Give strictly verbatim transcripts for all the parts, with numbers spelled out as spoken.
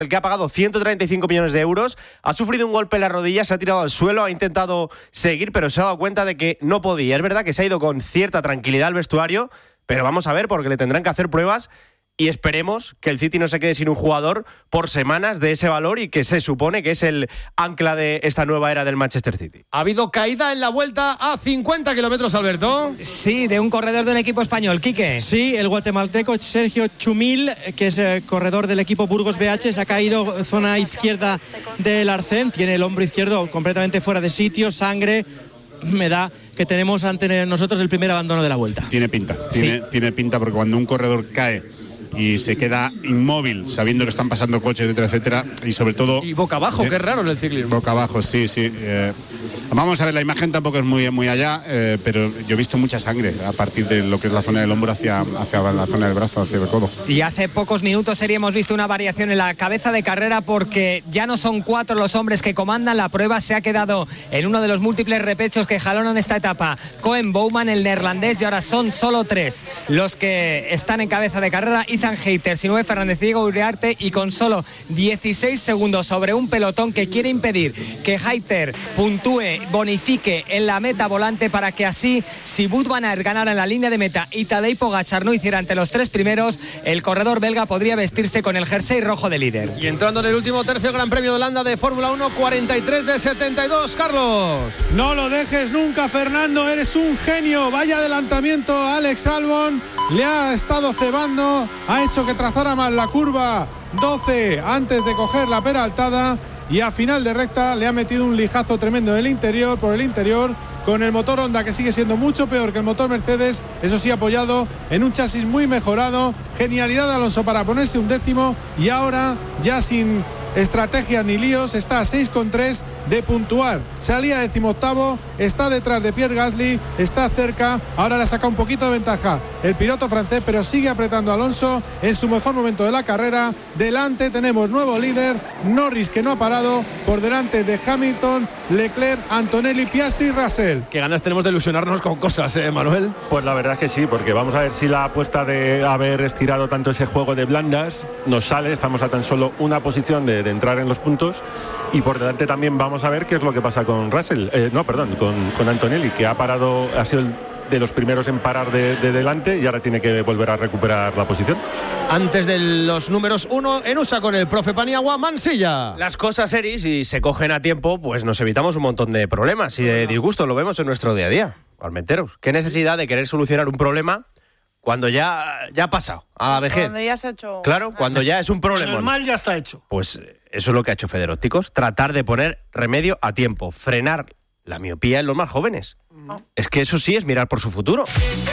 el que ha pagado ciento treinta y cinco millones de euros, ha sufrido un golpe en la rodilla, se ha tirado al suelo, ha intentado seguir, pero se ha dado cuenta de que no podía. Es verdad que se ha ido con cierta tranquilidad al vestuario, pero vamos a ver, porque le tendrán que hacer pruebas y esperemos que el City no se quede sin un jugador por semanas de ese valor y que se supone que es el ancla de esta nueva era del Manchester City. Ha habido caída en la vuelta a cincuenta kilómetros, Alberto. Sí, de un corredor del equipo español, Quique. Sí, el guatemalteco Sergio Chumil, que es eh, corredor del equipo Burgos B H, se ha caído zona izquierda del arcén, tiene el hombro izquierdo completamente fuera de sitio, sangre, me da que tenemos ante nosotros el primer abandono de la vuelta. Tiene pinta, Sí. tiene, tiene pinta porque cuando un corredor cae y se queda inmóvil sabiendo que están pasando coches, etcétera, etcétera, y sobre todo... Y boca abajo, eh, qué raro en el ciclismo. Boca abajo, sí, sí. Eh, vamos a ver, la imagen tampoco es muy, muy allá, eh, pero yo he visto mucha sangre a partir de lo que es la zona del hombro hacia, hacia la zona del brazo, hacia el codo. Y hace pocos minutos, Seri, hemos visto una variación en la cabeza de carrera porque ya no son cuatro los hombres que comandan. La prueba se ha quedado en uno de los múltiples repechos que jalonan esta etapa. Koen Bouwman, el neerlandés, y ahora son solo tres los que están en cabeza de carrera. Ethan Hayter, Sinué Fernández, Diego Uriarte, y con solo dieciséis segundos sobre un pelotón que quiere impedir que Hayter puntúe, bonifique en la meta volante para que así, si Wout van Aert ganara en la línea de meta y Tadej Pogačar no hiciera ante los tres primeros, el corredor belga podría vestirse con el jersey rojo de líder. Y entrando en el último tercio, el Gran Premio de Holanda de Fórmula uno, cuarenta y tres de setenta y dos, Carlos. No lo dejes nunca, Fernando, eres un genio. Vaya adelantamiento, Alex Albon le ha estado cebando, ha hecho que trazara mal la curva doce antes de coger la peraltada y a final de recta le ha metido un lijazo tremendo en el interior, por el interior, con el motor Honda, que sigue siendo mucho peor que el motor Mercedes, eso sí, apoyado en un chasis muy mejorado. Genialidad de Alonso para ponerse un décimo y ahora ya sin estrategias ni líos está a seis coma tres de puntuar. Salía decimoctavo, está detrás de Pierre Gasly, está cerca, ahora le saca un poquito de ventaja el piloto francés, pero sigue apretando a Alonso en su mejor momento de la carrera. Delante tenemos nuevo líder, Norris, que no ha parado, por delante de Hamilton, Leclerc, Antonelli, Piastri y Russell. Qué ganas tenemos de ilusionarnos con cosas, ¿eh, Manuel? Pues la verdad es que sí, porque vamos a ver si la apuesta de haber estirado tanto ese juego de blandas nos sale. Estamos a tan solo una posición de, de entrar en los puntos, y por delante también vamos a ver qué es lo que pasa con Russell, eh, no, perdón, con, con Antonelli, que ha parado, ha sido el de los primeros en parar de, de delante y ahora tiene que volver a recuperar la posición. Antes de los números uno en U S A con el profe Paniagua, Mansilla. Las cosas serias, si se cogen a tiempo, pues nos evitamos un montón de problemas y de disgustos. Lo vemos en nuestro día a día. Almenteros, qué necesidad de querer solucionar un problema cuando ya, ya ha pasado a la vejez. Cuando ya se ha hecho... Claro, cuando ya es un problema. El mal ya está hecho. Pues eso es lo que ha hecho Federópticos, tratar de poner remedio a tiempo, frenar la miopía en los más jóvenes. No. Es que eso sí es mirar por su futuro.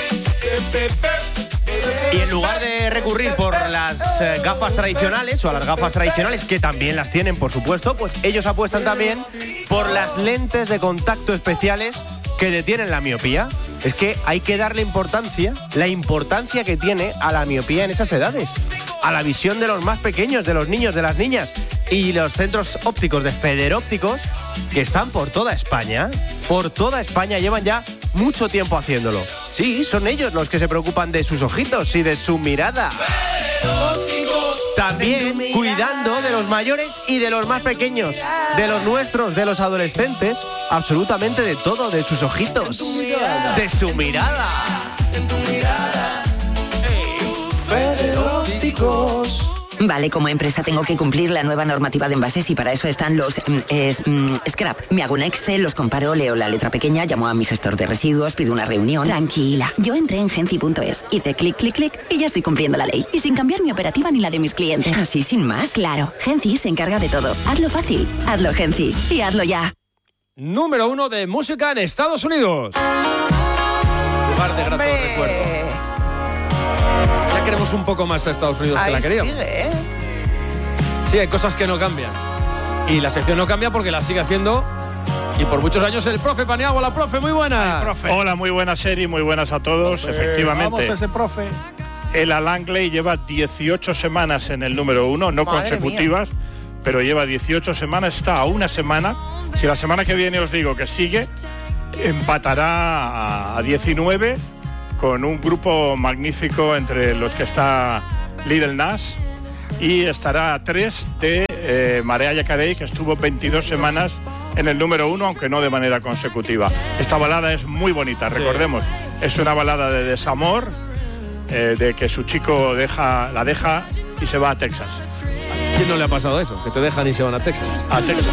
Y en lugar de recurrir por las eh, gafas tradicionales o a las gafas tradicionales, que también las tienen, por supuesto, pues ellos apuestan también por las lentes de contacto especiales que detienen la miopía. Es que hay que darle importancia, la importancia que tiene a la miopía en esas edades, a la visión de los más pequeños, de los niños, de las niñas. Y los centros ópticos de Federópticos, que están por toda España, por toda España, llevan ya mucho tiempo haciéndolo. Sí, son ellos los que se preocupan de sus ojitos y de su mirada. También cuidando de los mayores y de los más pequeños, de los nuestros, de los adolescentes, absolutamente de todo, de sus ojitos, de su mirada. Federópticos. Vale, como empresa tengo que cumplir la nueva normativa de envases y para eso están los mm, es, mm, scrap. Me hago un Excel, los comparo, leo la letra pequeña, llamo a mi gestor de residuos, pido una reunión. Tranquila, yo entré en Genci punto es, hice clic, clic, clic y ya estoy cumpliendo la ley. Y sin cambiar mi operativa ni la de mis clientes. ¿Así sin más? Claro, Genci se encarga de todo. Hazlo fácil, hazlo Genci y hazlo ya. Número uno de música en Estados Unidos. Lugar de grato recuerdo. Ya queremos un poco más a Estados Unidos Ahí que la queríamos. Sigue, ¿eh? Sí, hay cosas que no cambian. Y la sección no cambia porque la sigue haciendo, y por muchos años, el profe Paniagua. La profe, muy buena. Ay, profe. Hola, muy buenas, Seri, muy buenas a todos. Profe, efectivamente. Vamos, ese profe. El Langley lleva dieciocho semanas en el número uno, no Madre consecutivas, mía. pero lleva dieciocho semanas, está a una semana. Si la semana que viene os digo que sigue, empatará a diecinueve con un grupo magnífico entre los que está Little Nas, y estará a tres de eh, Mariah Carey, que estuvo veintidós semanas en el número uno, aunque no de manera consecutiva. Esta balada es muy bonita, recordemos, sí. Es una balada de desamor, eh, de que su chico deja, la deja y se va a Texas. ¿A quién no le ha pasado eso? Que te dejan y se van a Texas. A Texas.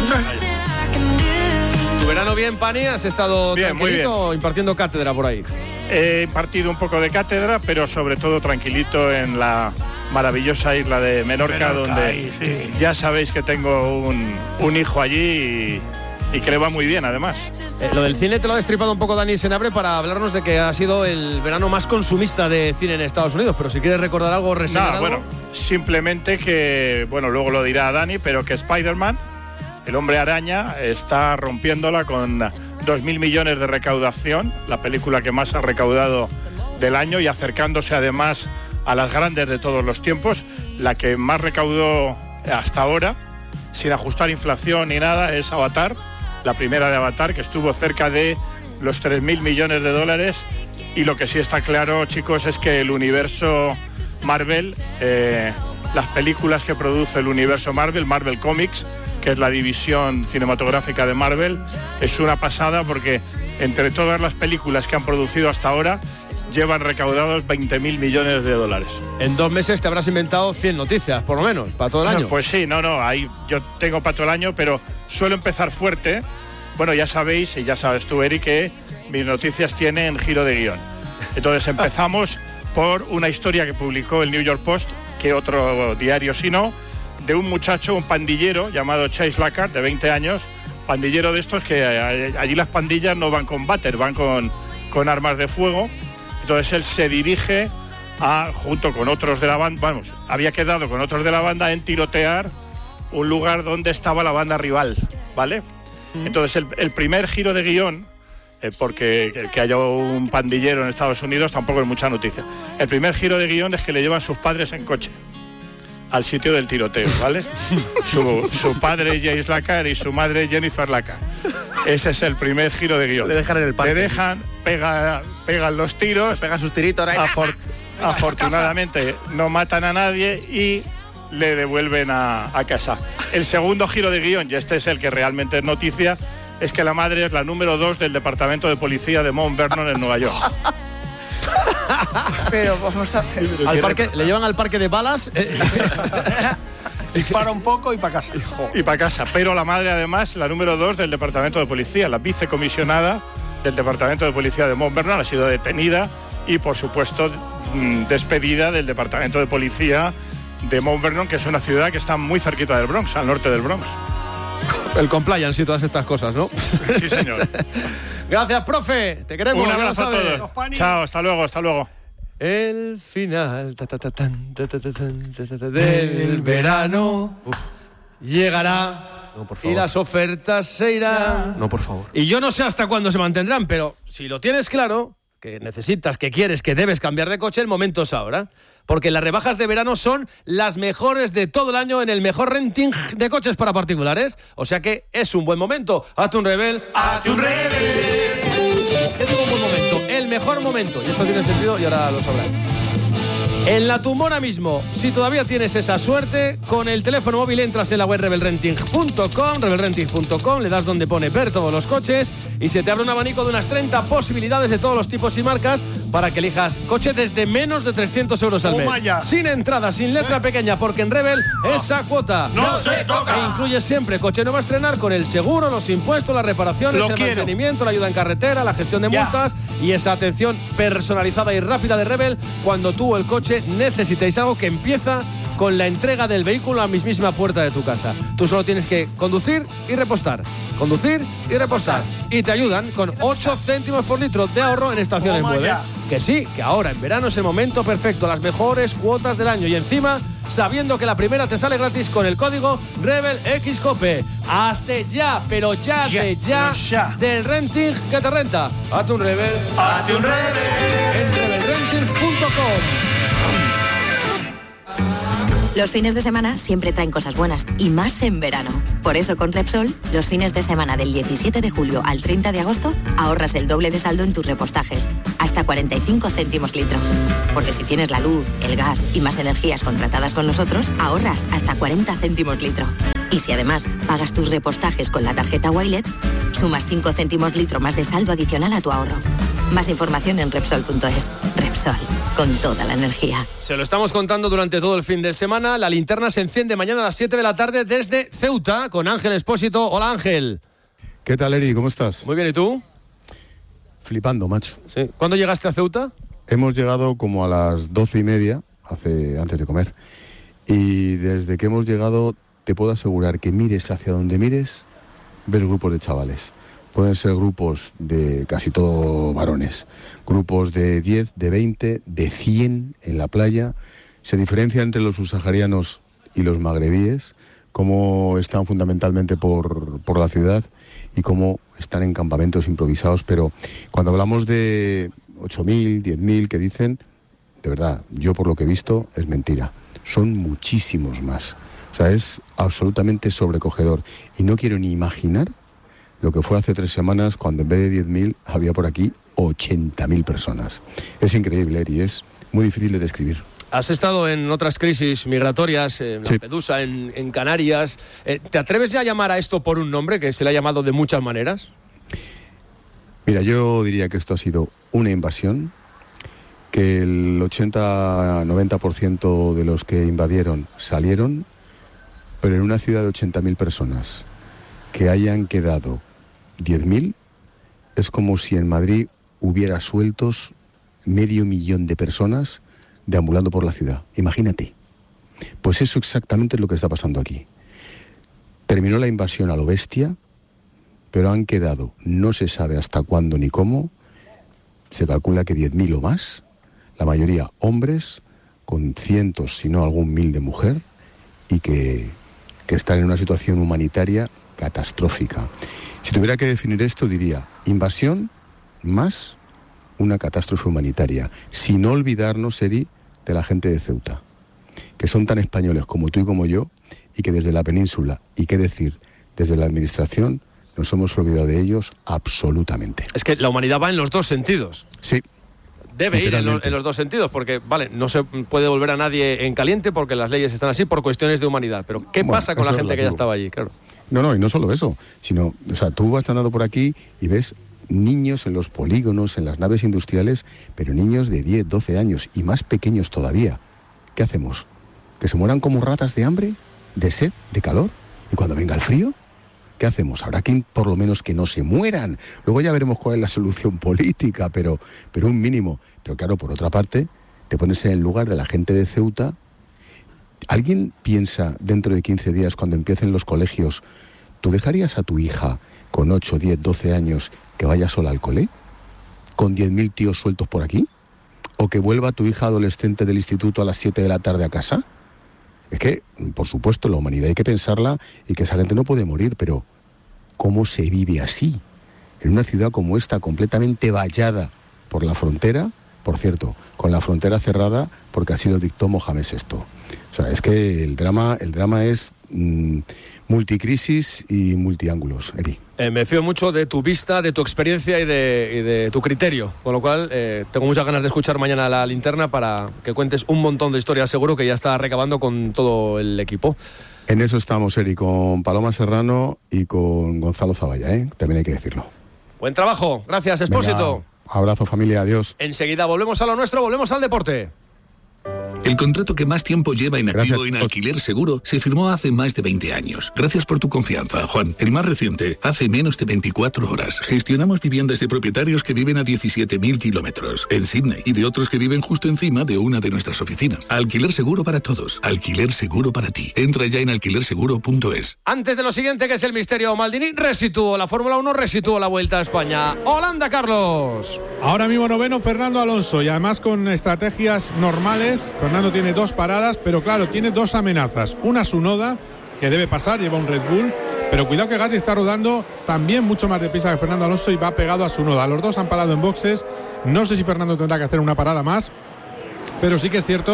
¿Tu verano bien, Pani? ¿Has estado bien, tranquilito muy bien. impartiendo cátedra por ahí? He impartido un poco de cátedra, pero sobre todo tranquilito en la maravillosa isla de Menorca, Menorca donde ahí, sí. Ya sabéis que tengo un, un hijo allí y, y que le va muy bien, además. Eh, lo del cine te lo ha destripado un poco Dani Senabre para hablarnos de que ha sido el verano más consumista de cine en Estados Unidos, pero si quieres recordar algo, reseñar no, algo. Bueno, simplemente que, bueno, luego lo dirá Dani, pero que Spider-Man, el hombre araña, está rompiéndola con dos mil millones de recaudación, la película que más ha recaudado del año y acercándose además a las grandes de todos los tiempos. La que más recaudó hasta ahora, sin ajustar inflación ni nada, es Avatar, la primera de Avatar, que estuvo cerca de los tres mil millones de dólares. Y lo que sí está claro, chicos, es que el universo Marvel, eh, las películas que produce el universo Marvel, Marvel Comics, que es la división cinematográfica de Marvel, es una pasada porque entre todas las películas que han producido hasta ahora llevan recaudados veinte mil millones de dólares. En dos meses te habrás inventado cien noticias, por lo menos, para todo el año. No, pues sí, no, no, ahí yo tengo para todo el año, pero suelo empezar fuerte. Bueno, ya sabéis, y ya sabes tú, Eric, que mis noticias tienen giro de guión. Entonces empezamos por una historia que publicó el New York Post, que otro diario si no, de un muchacho, un pandillero llamado Chase Lackard, de veinte años, pandillero de estos que allí las pandillas no van con váter, van con, con armas de fuego. Entonces él se dirige a, junto con otros de la banda, vamos, había quedado con otros de la banda en tirotear un lugar donde estaba la banda rival, ¿vale? Mm. Entonces el, el primer giro de guión, eh, porque el que haya un pandillero en Estados Unidos tampoco es mucha noticia. El primer giro de guión es que le llevan sus padres en coche al sitio del tiroteo, ¿vale? su, su padre James Lackard y su madre Jennifer Lackard. Ese es el primer giro de guión. Le dejan en el parque. Le dejan, pega, pegan los tiros, pega sus tiritos. Afor, afortunadamente no matan a nadie y le devuelven a, a casa. El segundo giro de guión, y este es el que realmente es noticia, es que la madre es la número dos del departamento de policía de Mount Vernon en Nueva York. Pero vamos a ver. Al parque, le llevan al parque de balas. Para un poco y para casa. Y para casa. Pero la madre, además, la número dos del departamento de policía, la vicecomisionada del departamento de policía de Mount Vernon, ha sido detenida y, por supuesto, despedida del departamento de policía de Mount Vernon, que es una ciudad que está muy cerquita del Bronx, al norte del Bronx. El compliance y todas estas cosas, ¿no? Sí, señor. Gracias, profe. Te queremos. Un abrazo a todos. Chao, hasta luego, hasta luego. El final ta, ta, ta, tan, ta, ta, ta, tan, ta, ta, ta, del verano Uf. llegará. No, por favor. Y las ofertas se irán. No, por favor. Y yo no sé hasta cuándo se mantendrán, pero si lo tienes claro, que necesitas, que quieres, que debes cambiar de coche, el momento es ahora. Porque las rebajas de verano son las mejores de todo el año en el mejor renting de coches para particulares. O sea que es un buen momento. Hazte un Rebel. Hazte un Rebel. Te digo un buen momento. El mejor momento. Y esto tiene sentido y ahora lo sabrás. En la tumbona mismo, si todavía tienes esa suerte, con el teléfono móvil entras en la web rebel renting punto com, rebel renting punto com, le das donde pone ver todos los coches y se te abre un abanico de unas treinta posibilidades de todos los tipos y marcas para que elijas coche desde menos de trescientos euros al mes. Toma Sin entrada, sin letra pequeña, porque en Rebel no. esa cuota no se toca. E incluye siempre coche nuevo a estrenar con el seguro, los impuestos, las reparaciones, Lo el quiero. mantenimiento, la ayuda en carretera, la gestión de Ya. multas y esa atención personalizada y rápida de Rebel cuando tú o el coche necesitéis algo, que empieza con la entrega del vehículo a la mismísima puerta de tu casa. Tú solo tienes que conducir y repostar, conducir y repostar. Y te ayudan con ocho céntimos por litro de ahorro en estaciones Toma Mueve. ya. Que sí, que ahora en verano es el momento perfecto, las mejores cuotas del año y encima sabiendo que la primera te sale gratis con el código RebelXCOPE. Hazte ya, pero ya, Ya, de ya, ya. del renting que te renta. Hazte un Rebel. Hazte un Rebel. En rebel renting punto com. Los fines de semana siempre traen cosas buenas, y más en verano. Por eso con Repsol, los fines de semana del diecisiete de julio al treinta de agosto, ahorras el doble de saldo en tus repostajes, hasta cuarenta y cinco céntimos litro. Porque si tienes la luz, el gas y más energías contratadas con nosotros, ahorras hasta cuarenta céntimos litro. Y si además pagas tus repostajes con la tarjeta Wilet, sumas cinco céntimos litro más de saldo adicional a tu ahorro. Más información en Repsol punto es. Repsol, con toda la energía. Se lo estamos contando durante todo el fin de semana. La linterna se enciende mañana a las siete de la tarde desde Ceuta con Ángel Expósito. Hola, Ángel. ¿Qué tal, Eri? ¿Cómo estás? Muy bien, ¿y tú? Flipando, macho. Sí. ¿Cuándo llegaste a Ceuta? Hemos llegado como a las doce y media, hace, antes de comer. Y desde que hemos llegado, te puedo asegurar que mires hacia donde mires, ves grupos de chavales. Pueden ser grupos de casi todo varones, grupos de diez, de veinte, de cien en la playa. Se diferencia entre los subsaharianos y los magrebíes, cómo están fundamentalmente por, por la ciudad y cómo están en campamentos improvisados. Pero cuando hablamos de ocho mil, diez mil que dicen, de verdad, yo por lo que he visto es mentira. Son muchísimos más. O sea, es absolutamente sobrecogedor. Y no quiero ni imaginar lo que fue hace tres semanas cuando en vez de diez mil había por aquí ochenta mil personas. Es increíble, Eri, es muy difícil de describir. Has estado en otras crisis migratorias, en Lampedusa, sí. en, en Canarias. Eh, ¿Te atreves ya a llamar a esto por un nombre que se le ha llamado de muchas maneras? Mira, yo diría que esto ha sido una invasión, que el ochenta a noventa por ciento de los que invadieron salieron, pero en una ciudad de ochenta mil personas que hayan quedado diez mil, es como si en Madrid hubiera sueltos medio millón de personas deambulando por la ciudad. Imagínate. Pues eso exactamente es lo que está pasando aquí. Terminó la invasión a lo bestia, pero han quedado, no se sabe hasta cuándo ni cómo, se calcula que diez mil o más, la mayoría hombres, con cientos, si no algún mil de mujer, y que, que están en una situación humanitaria catastrófica. Si tuviera que definir esto, diría invasión más una catástrofe humanitaria, sin olvidarnos, Eri, de la gente de Ceuta, que son tan españoles como tú y como yo, y que desde la península, y qué decir, desde la administración, nos hemos olvidado de ellos absolutamente. Es que la humanidad va en los dos sentidos. Sí. Debe ir en, lo, en los dos sentidos, porque, vale, no se puede volver a nadie en caliente porque las leyes están así por cuestiones de humanidad. Pero, ¿qué bueno, pasa con la gente que ya estaba allí? Claro. No, no, y no solo eso, sino, o sea, tú vas andando por aquí y ves niños en los polígonos, en las naves industriales, pero niños de diez, doce años y más pequeños todavía. ¿Qué hacemos? ¿Que se mueran como ratas de hambre, de sed, de calor? ¿Y cuando venga el frío? ¿Qué hacemos? Habrá que por lo menos que no se mueran. Luego ya veremos cuál es la solución política, pero, pero un mínimo. Pero claro, por otra parte, te pones en el lugar de la gente de Ceuta. ¿Alguien piensa dentro de quince días, cuando empiecen los colegios, tú dejarías a tu hija con ocho, diez, doce años que vaya sola al cole? ¿Con diez mil tíos sueltos por aquí? ¿O que vuelva tu hija adolescente del instituto a las siete de la tarde a casa? Es que, por supuesto, la humanidad hay que pensarla y que esa gente no puede morir, pero ¿cómo se vive así? En una ciudad como esta, completamente vallada por la frontera, por cierto, con la frontera cerrada porque así lo dictó Mohamed sexto. O sea, es que el drama, el drama es mmm, multicrisis y multiángulos, Eri. Eh, me fío mucho de tu vista, de tu experiencia y de, y de tu criterio, con lo cual eh, tengo muchas ganas de escuchar mañana la linterna para que cuentes un montón de historias, seguro que ya está recabando con todo el equipo. En eso estamos, Eri, con Paloma Serrano y con Gonzalo Zavalla, ¿eh? También hay que decirlo. Buen trabajo, gracias, Expósito. Venga, abrazo, familia, adiós. Enseguida volvemos a lo nuestro, volvemos al deporte. El contrato que más tiempo lleva inactivo en Alquiler Seguro se firmó hace más de veinte años. Gracias por tu confianza, Juan. El más reciente, hace menos de veinticuatro horas. Gestionamos viviendas de propietarios que viven a diecisiete mil kilómetros en Sydney y de otros que viven justo encima de una de nuestras oficinas. Alquiler Seguro para todos. Alquiler Seguro para ti. Entra ya en alquiler seguro punto es. Antes de lo siguiente, que es el misterio Maldini, resituó la Fórmula uno, resituó la Vuelta a España. Holanda, Carlos. Ahora mismo noveno Fernando Alonso, y además con estrategias normales. Fernando tiene dos paradas, pero claro, tiene dos amenazas. Una Tsunoda, que debe pasar, lleva un Red Bull, pero cuidado que Gasly está rodando también mucho más deprisa que Fernando Alonso y va pegado a Tsunoda. Los dos han parado en boxes. No sé si Fernando tendrá que hacer una parada más, pero sí que es cierto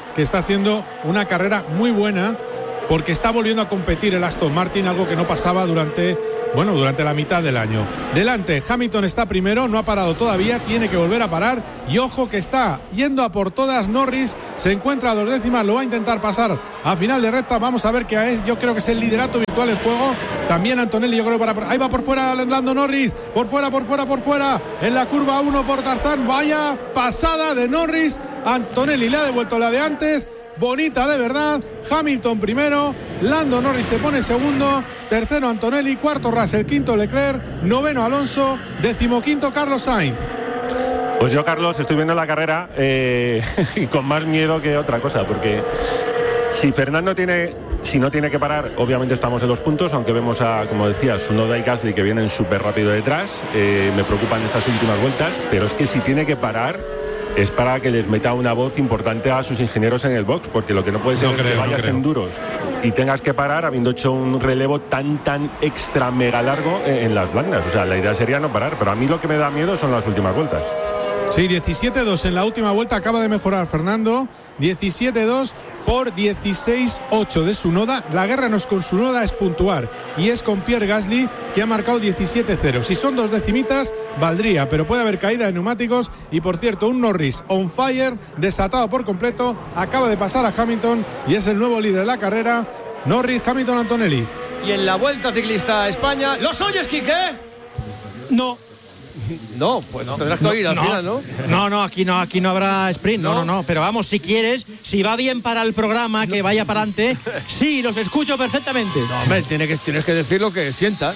que está haciendo una carrera muy buena, porque está volviendo a competir el Aston Martin, algo que no pasaba durante, bueno, durante la mitad del año. Delante, Hamilton está primero, no ha parado todavía, tiene que volver a parar, y ojo que está yendo a por todas Norris, se encuentra a dos décimas, lo va a intentar pasar a final de recta, vamos a ver qué es, yo creo que es el liderato virtual en juego, también Antonelli, yo creo que para, ahí va por fuera Lando Norris, por fuera, por fuera, por fuera, en la curva uno por Tarzán, vaya pasada de Norris, Antonelli le ha devuelto la de antes, bonita de verdad, Hamilton primero, Lando Norris se pone segundo, tercero Antonelli, cuarto Russell, quinto Leclerc, noveno Alonso, decimoquinto Carlos Sainz. Pues yo, Carlos, estoy viendo la carrera eh, y con más miedo que otra cosa, porque si Fernando tiene, si no tiene que parar, obviamente estamos en los puntos, aunque vemos a, como decías, Tsunoda y Gasly que vienen súper rápido detrás, eh, me preocupan esas últimas vueltas, pero es que si tiene que parar, es para que les meta una voz importante a sus ingenieros en el box, porque lo que no puede ser no es creo, que vayas no en duros y tengas que parar habiendo hecho un relevo tan, tan extra mega largo en, en las blandas. O sea, la idea sería no parar, pero a mí lo que me da miedo son las últimas vueltas. Sí, diecisiete dos en la última vuelta, acaba de mejorar Fernando, diecisiete dos por dieciséis ocho de Tsunoda. La guerra no es con Tsunoda, es puntuar, y es con Pierre Gasly, que ha marcado diecisiete cero. Si son dos decimitas, valdría, pero puede haber caída de neumáticos. Y por cierto, un Norris on fire, desatado por completo, acaba de pasar a Hamilton y es el nuevo líder de la carrera. Norris, Hamilton, Antonelli. Y en la Vuelta Ciclista a España, ¿los oyes, Quique? No. No, pues no, tendrás que oír al no, final, ¿no? No, no, aquí no, aquí no habrá sprint, no, no, no, no. Pero vamos, si quieres, si va bien para el programa, que vaya para adelante, sí, los escucho perfectamente. No, hombre, tiene que, tienes que decir lo que sientas.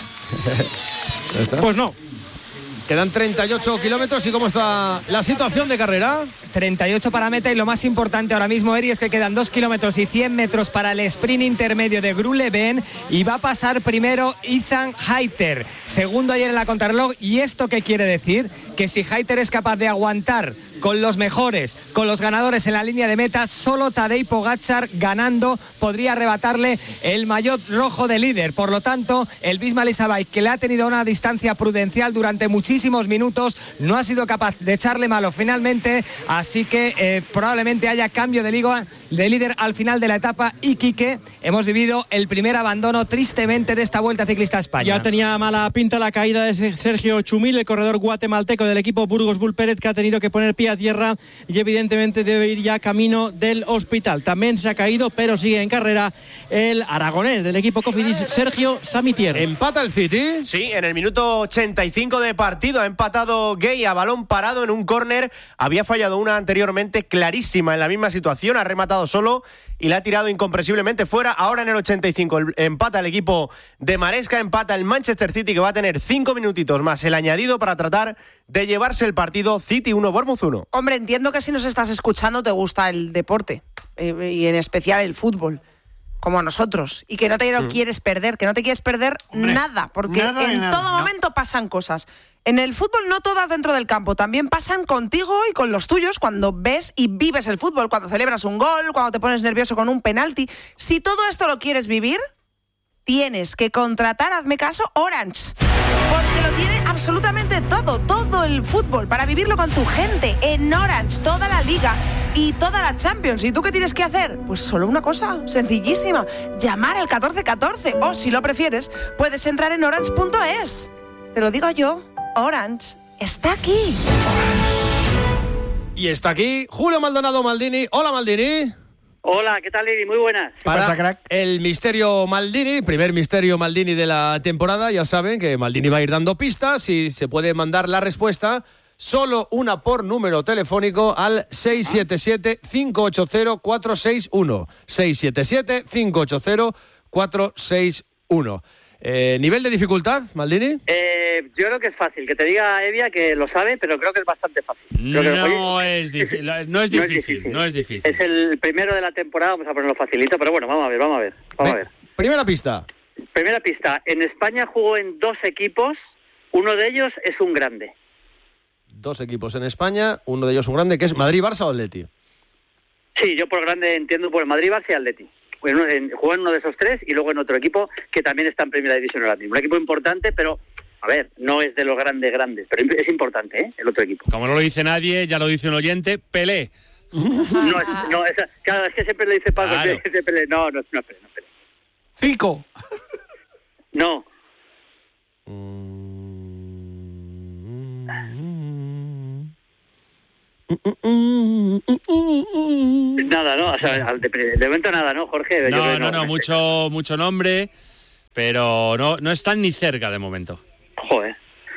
Pues no. Quedan treinta y ocho kilómetros. ¿Y cómo está la situación de carrera? treinta y ocho para meta, y lo más importante ahora mismo, Eri, es que quedan dos kilómetros y cien metros para el sprint intermedio de Grue-Leven, y va a pasar primero Ethan Hayter, segundo ayer en la contrarreloj. ¿Y esto qué quiere decir? Que si Hayter es capaz de aguantar con los mejores, con los ganadores en la línea de meta, solo Tadej Pogačar ganando podría arrebatarle el maillot rojo de líder. Por lo tanto, el Bisma Elisabay, que le ha tenido una distancia prudencial durante muchísimos minutos, no ha sido capaz de echarle mano finalmente, así que eh, probablemente haya cambio de, liga, de líder al final de la etapa. Y Quique, hemos vivido el primer abandono tristemente de esta Vuelta Ciclista a España. Ya tenía mala pinta la caída de Sergio Chumil, el corredor guatemalteco del equipo Burgos Bull Pérez, que ha tenido que poner pie a tierra y evidentemente debe ir ya camino del hospital. También se ha caído, pero sigue en carrera, el aragonés del equipo Cofidis, Sergio Samitier. ¿Empata el City? Sí, en el minuto ochenta y cinco de partido ha empatado Gay a balón parado en un córner. Había fallado una anteriormente clarísima en la misma situación, ha rematado solo y la ha tirado incomprensiblemente fuera. Ahora en el ochenta y cinco el, empata el equipo de Maresca, empata el Manchester City, que va a tener cinco minutitos más el añadido para tratar de llevarse el partido. City uno, Bournemouth uno. Hombre, entiendo que si nos estás escuchando te gusta el deporte, eh, y en especial el fútbol, como a nosotros, y que no te lo mm. quieres perder, que no te quieres perder Hombre, nada, porque nada en nada, todo no. momento pasan cosas. En el fútbol no todas dentro del campo, también pasan contigo y con los tuyos cuando ves y vives el fútbol, cuando celebras un gol, cuando te pones nervioso con un penalti. Si todo esto lo quieres vivir, tienes que contratar, hazme caso, Orange. Porque lo tiene absolutamente todo, todo el fútbol, para vivirlo con tu gente, en Orange, toda la Liga y toda la Champions. ¿Y tú qué tienes que hacer? Pues solo una cosa, sencillísima, llamar al catorce catorce, o si lo prefieres, puedes entrar en orange punto es. Te lo digo yo, Orange está aquí. Y está aquí Julio Maldonado Maldini. Hola, Maldini. Hola, ¿qué tal, Edi? Muy buenas. Para pasa, crack? El misterio Maldini, primer misterio Maldini de la temporada. Ya saben que Maldini va a ir dando pistas y se puede mandar la respuesta, solo una por número telefónico, al seis siete siete, cinco ocho cero, cuatro seis uno. seis siete siete, cinco ocho cero, cuatro seis uno. Eh, ¿Nivel de dificultad, Maldini? Eh, yo creo que es fácil. Que te diga Evia que lo sabe, pero creo que es bastante fácil. Creo no, que, oye, es difícil, no, es no es difícil, no es difícil. Es el primero de la temporada, vamos a ponerlo facilito, pero bueno, vamos a ver, vamos a ver. Vamos a ver. Primera pista. Primera pista. En España jugó en dos equipos, uno de ellos es un grande. Dos equipos en España, uno de ellos un grande, que es Madrid, Barça o Atleti. Sí, yo por grande entiendo por el Madrid, Barça y Atleti. Bueno, en, jugó en uno de esos tres y luego en otro equipo que también está en primera división ahora mismo. Un equipo importante, pero, a ver, no es de los grandes grandes, pero es importante, ¿eh? El otro equipo. Como no lo dice nadie, ya lo dice un oyente, Pelé. No, es, no esa, claro, es que siempre le dice Paco, Claro. que siempre le, no, no, no, espere, no, espere. Cinco. No. Nada, ¿no? O sea, al de, de momento nada, ¿no, Jorge? Yo No, creo que no, no, mucho, mucho nombre, pero no, no están ni cerca de momento. Joder.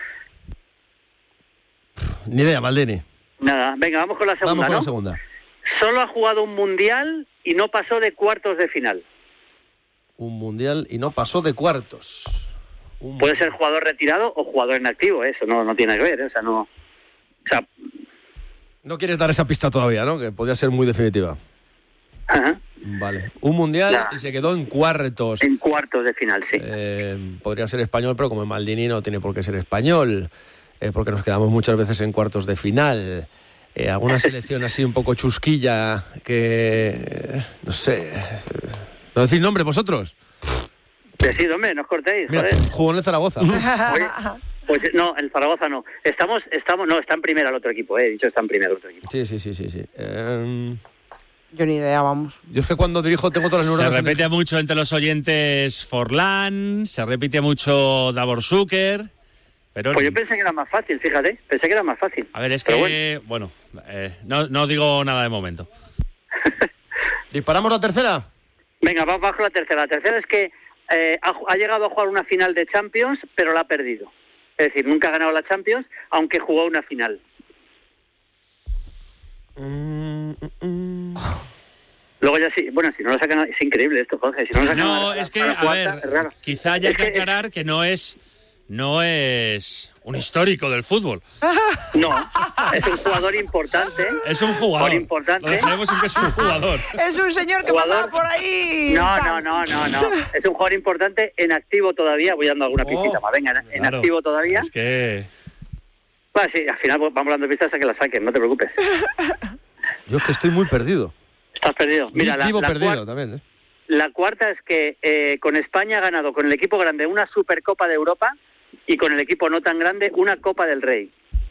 Ni idea, Maldini. Nada, venga, vamos con la segunda, Vamos con ¿no? la segunda. Solo ha jugado un mundial y no pasó de cuartos de final. Un mundial y no pasó de cuartos. Un... Puede ser jugador retirado o jugador en activo, ¿eh? Eso no, no tiene que ver, ¿eh? O sea, no... O sea, No quieres dar esa pista todavía, ¿no? Que podría ser muy definitiva. Ajá. Vale. Un mundial Nah. y se quedó en cuartos. En cuartos de final, sí. Eh, podría ser español, pero como es Maldini no tiene por qué ser español, eh, porque nos quedamos muchas veces en cuartos de final. Eh, alguna selección así un poco chusquilla que... eh, no sé... eh, ¿No decís nombre vosotros? Decid, hombre, no os cortéis, Mira, joder. jugó en el Zaragoza. Oye, pues no, en Zaragoza no. Estamos, estamos, no, está en primera el otro equipo, eh. He dicho está en primera el otro equipo. Sí, sí, sí, sí. sí. Eh, Yo ni idea, vamos. yo es que cuando dirijo tengo todas las Se neuronas... en el- repite mucho entre los oyentes Forlán, se repite mucho Davor Zucker, pero... Pues yo pensé que era más fácil, fíjate. Pensé que era más fácil. A ver, es Pero que, bueno, eh, no, no digo nada de momento. ¿Disparamos la tercera? Venga, vamos bajo la tercera. La tercera es que eh, ha, ha llegado a jugar una final de Champions, pero la ha perdido. Es decir, nunca ha ganado la Champions, aunque jugó una final. Mm, mm, mm. Luego ya sí, bueno, si no lo sacan, es increíble esto, Jorge. Si no, lo sacan No, a la- es que, a la a cuarta, ver, es raro. quizá haya Es que que- aclarar que no es, no es un histórico del fútbol. No, es un jugador importante. Es un jugador. importante. Lo dejaremos en que es un jugador. Es un señor que Jugador. pasaba por ahí. No, no, tal. no, no, no. Es un jugador importante en activo todavía. Voy dando alguna pistita más. Venga, en, en Claro. activo todavía. Es que... Bueno, sí, al final vamos dando pistas a que la saquen, no te preocupes. Yo es que estoy muy perdido. Estás perdido. Mira, la, Vivo la perdido cuar- también, ¿eh? la cuarta es que eh, con España ha ganado con el equipo grande una Supercopa de Europa y con el equipo no tan grande una Copa del Rey.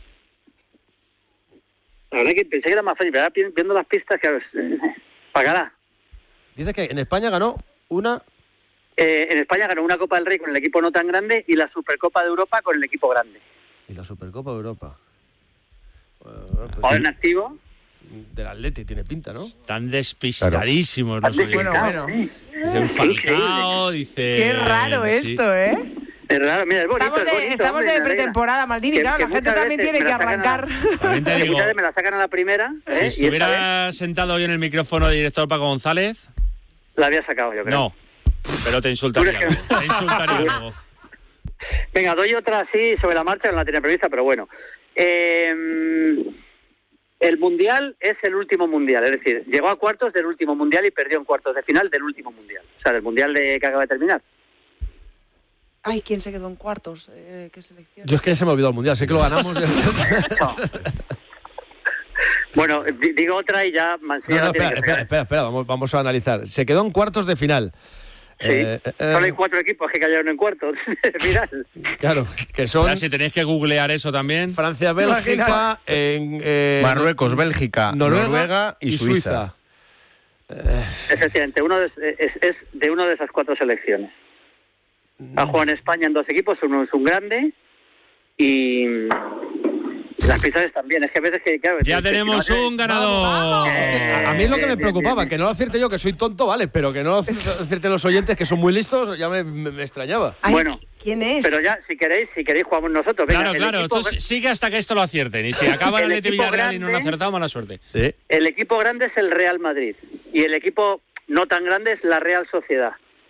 La verdad que pensé que era más fácil, pero ahora viendo las pistas, que pagará. Dice que en España ganó una... Eh, en España ganó una Copa del Rey con el equipo no tan grande y la Supercopa de Europa con el equipo grande. Y la Supercopa de Europa. Eh, pues Ahora sí, en activo. del Atleti tiene pinta, ¿no? Están despistadísimos los oyentes. Bueno, bueno. Dice un Falcao, dice... Qué raro sí. esto, ¿eh? Es raro, mira, es bonito. Estamos es de, bonito, estamos hombre, de me alegra. pretemporada, Maldini. Que- Claro, que la gente muchas también veces tiene me que la sacan a- arrancar. También te Que digo, muchas veces me la sacan a la primera. si ¿eh? Y esta vez estuviera sentado hoy en el micrófono de director Paco González, la había sacado, yo creo. no, pero te insultaría. Tú eres luego, Te insultaría luego. Venga, doy otra así sobre la marcha, no la tenía prevista, pero bueno. Eh, el Mundial es el último Mundial, es decir, llegó a cuartos del último Mundial y perdió en cuartos de final del último Mundial. O sea, del Mundial de, que acaba de terminar. Ay, ¿quién se quedó en cuartos? Eh, ¿Qué selección? Yo es que ya se me olvidó el Mundial, sé que lo ganamos. Bueno, di- digo otra y ya Mancilla No, no, la tiene espera, que espera, sacar. espera, espera, vamos, vamos a analizar. Se quedó en cuartos de final. Sí, Eh, eh, solo hay cuatro equipos que cayeron en cuartos de final. Claro, que son Ahora, si tenéis que googlear eso también. Francia, Bélgica, en, eh, Marruecos, Bélgica, Noruega y Suiza. Efectivamente, uno de, es, es de una de esas cuatro selecciones. Ha jugado en España en dos equipos, uno es un grande y las pistas también. Es que a veces que... Claro, Ya es que tenemos si no- un ganador. Es que a, a mí es lo que me Bien, bien, preocupaba, bien. que no lo acierte yo, que soy tonto, vale, pero que no lo acierten los oyentes, que son muy listos, ya me, me- me extrañaba. Ay, Bueno, ¿quién es? Pero ya, si queréis, si queréis jugamos nosotros. Venga, Claro, el claro, equipo- tú sigue hasta que esto lo acierten. Y si acaba el El Atleti equipo Villarreal y no lo han grande- acertado, mala suerte. Sí. El equipo grande es el Real Madrid y el equipo no tan grande es la Real Sociedad.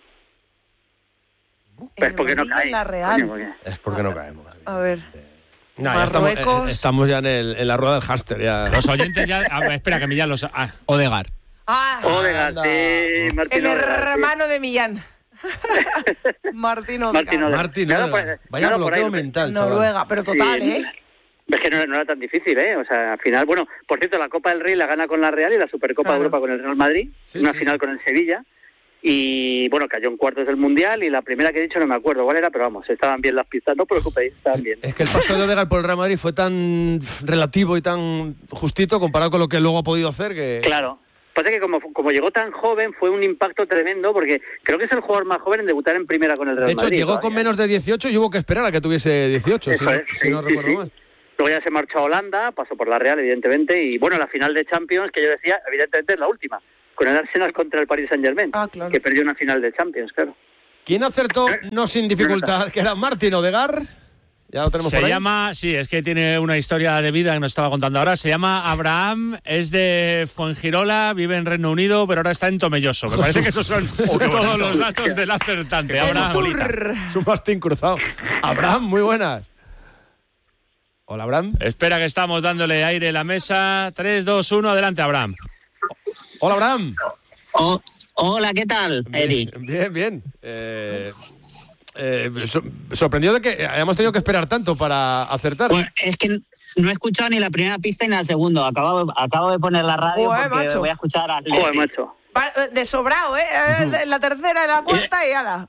Pues El porque no Madrid y cae. la Real. Coño, porque- Es porque no caemos. A ver. No, ya estamos, Marruecos. eh, estamos ya en, el- en la rueda del hámster. Ya. Los oyentes ya. A ver, espera, que Millán los. Ah, Odegar. Ah, Odegaard, Anda. sí, Martín el Odegaard, sí. hermano de Millán. Martín Odegaard. Martín Odegaard. Martín, Nada, Odegaard. pues, Vaya nada, por bloqueo ahí. mental, chaval. Noruega, pero total, Sí. ¿eh? Es que no, no era tan difícil, ¿eh? O sea, al final, bueno, por cierto, la Copa del Rey la gana con la Real y la Supercopa Claro. de Europa con el Real Madrid, Sí, una sí, final sí. con el Sevilla. y bueno, cayó en cuartos del Mundial y la primera que he dicho no me acuerdo cuál era, pero vamos, estaban bien las pistas, no os preocupéis, estaban bien. Es que el paso de Odegaard por el Real Madrid fue tan relativo y tan justito comparado con lo que luego ha podido hacer que... Claro. Pasa que como, como llegó tan joven fue un impacto tremendo porque creo que es el jugador más joven en debutar en primera con el Real Madrid. De hecho, Madrid, llegó todavía. con menos de dieciocho y hubo que esperar a que tuviese dieciocho, Eso si, es, no, sí, si no sí, recuerdo sí. mal. Luego ya se marchó a Holanda, pasó por la Real, evidentemente, y bueno, la final de Champions, que yo decía, evidentemente es la última, con el Arsenal contra el Paris Saint-Germain, ah, claro. que perdió una final de Champions, claro. ¿Quién acertó no sin dificultad? Que era Martín Odegaard. Ya lo tenemos Se por ahí. llama, sí, es que tiene una historia de vida que nos estaba contando ahora. Se llama Abraham, es de Fuengirola, vive en Reino Unido, pero ahora está en Tomelloso. Me parece que esos son oh, todos los datos del acertante. Abraham. Es un mastín cruzado. Abraham, muy buenas. Hola, Abraham. Espera que estamos dándole aire a la mesa. tres, dos, uno, adelante, Abraham. Hola, Abraham. Oh, hola, ¿qué tal, Eddie? Bien, bien. bien. Eh... Eh, so, sorprendido de que hayamos tenido que esperar tanto para acertar. Pues es que no he escuchado ni la primera pista ni la segunda. Acabo, acabo de poner la radio Joder, porque macho. voy a escuchar a Joder, macho. De sobrado, ¿eh? La tercera y la cuarta y ala.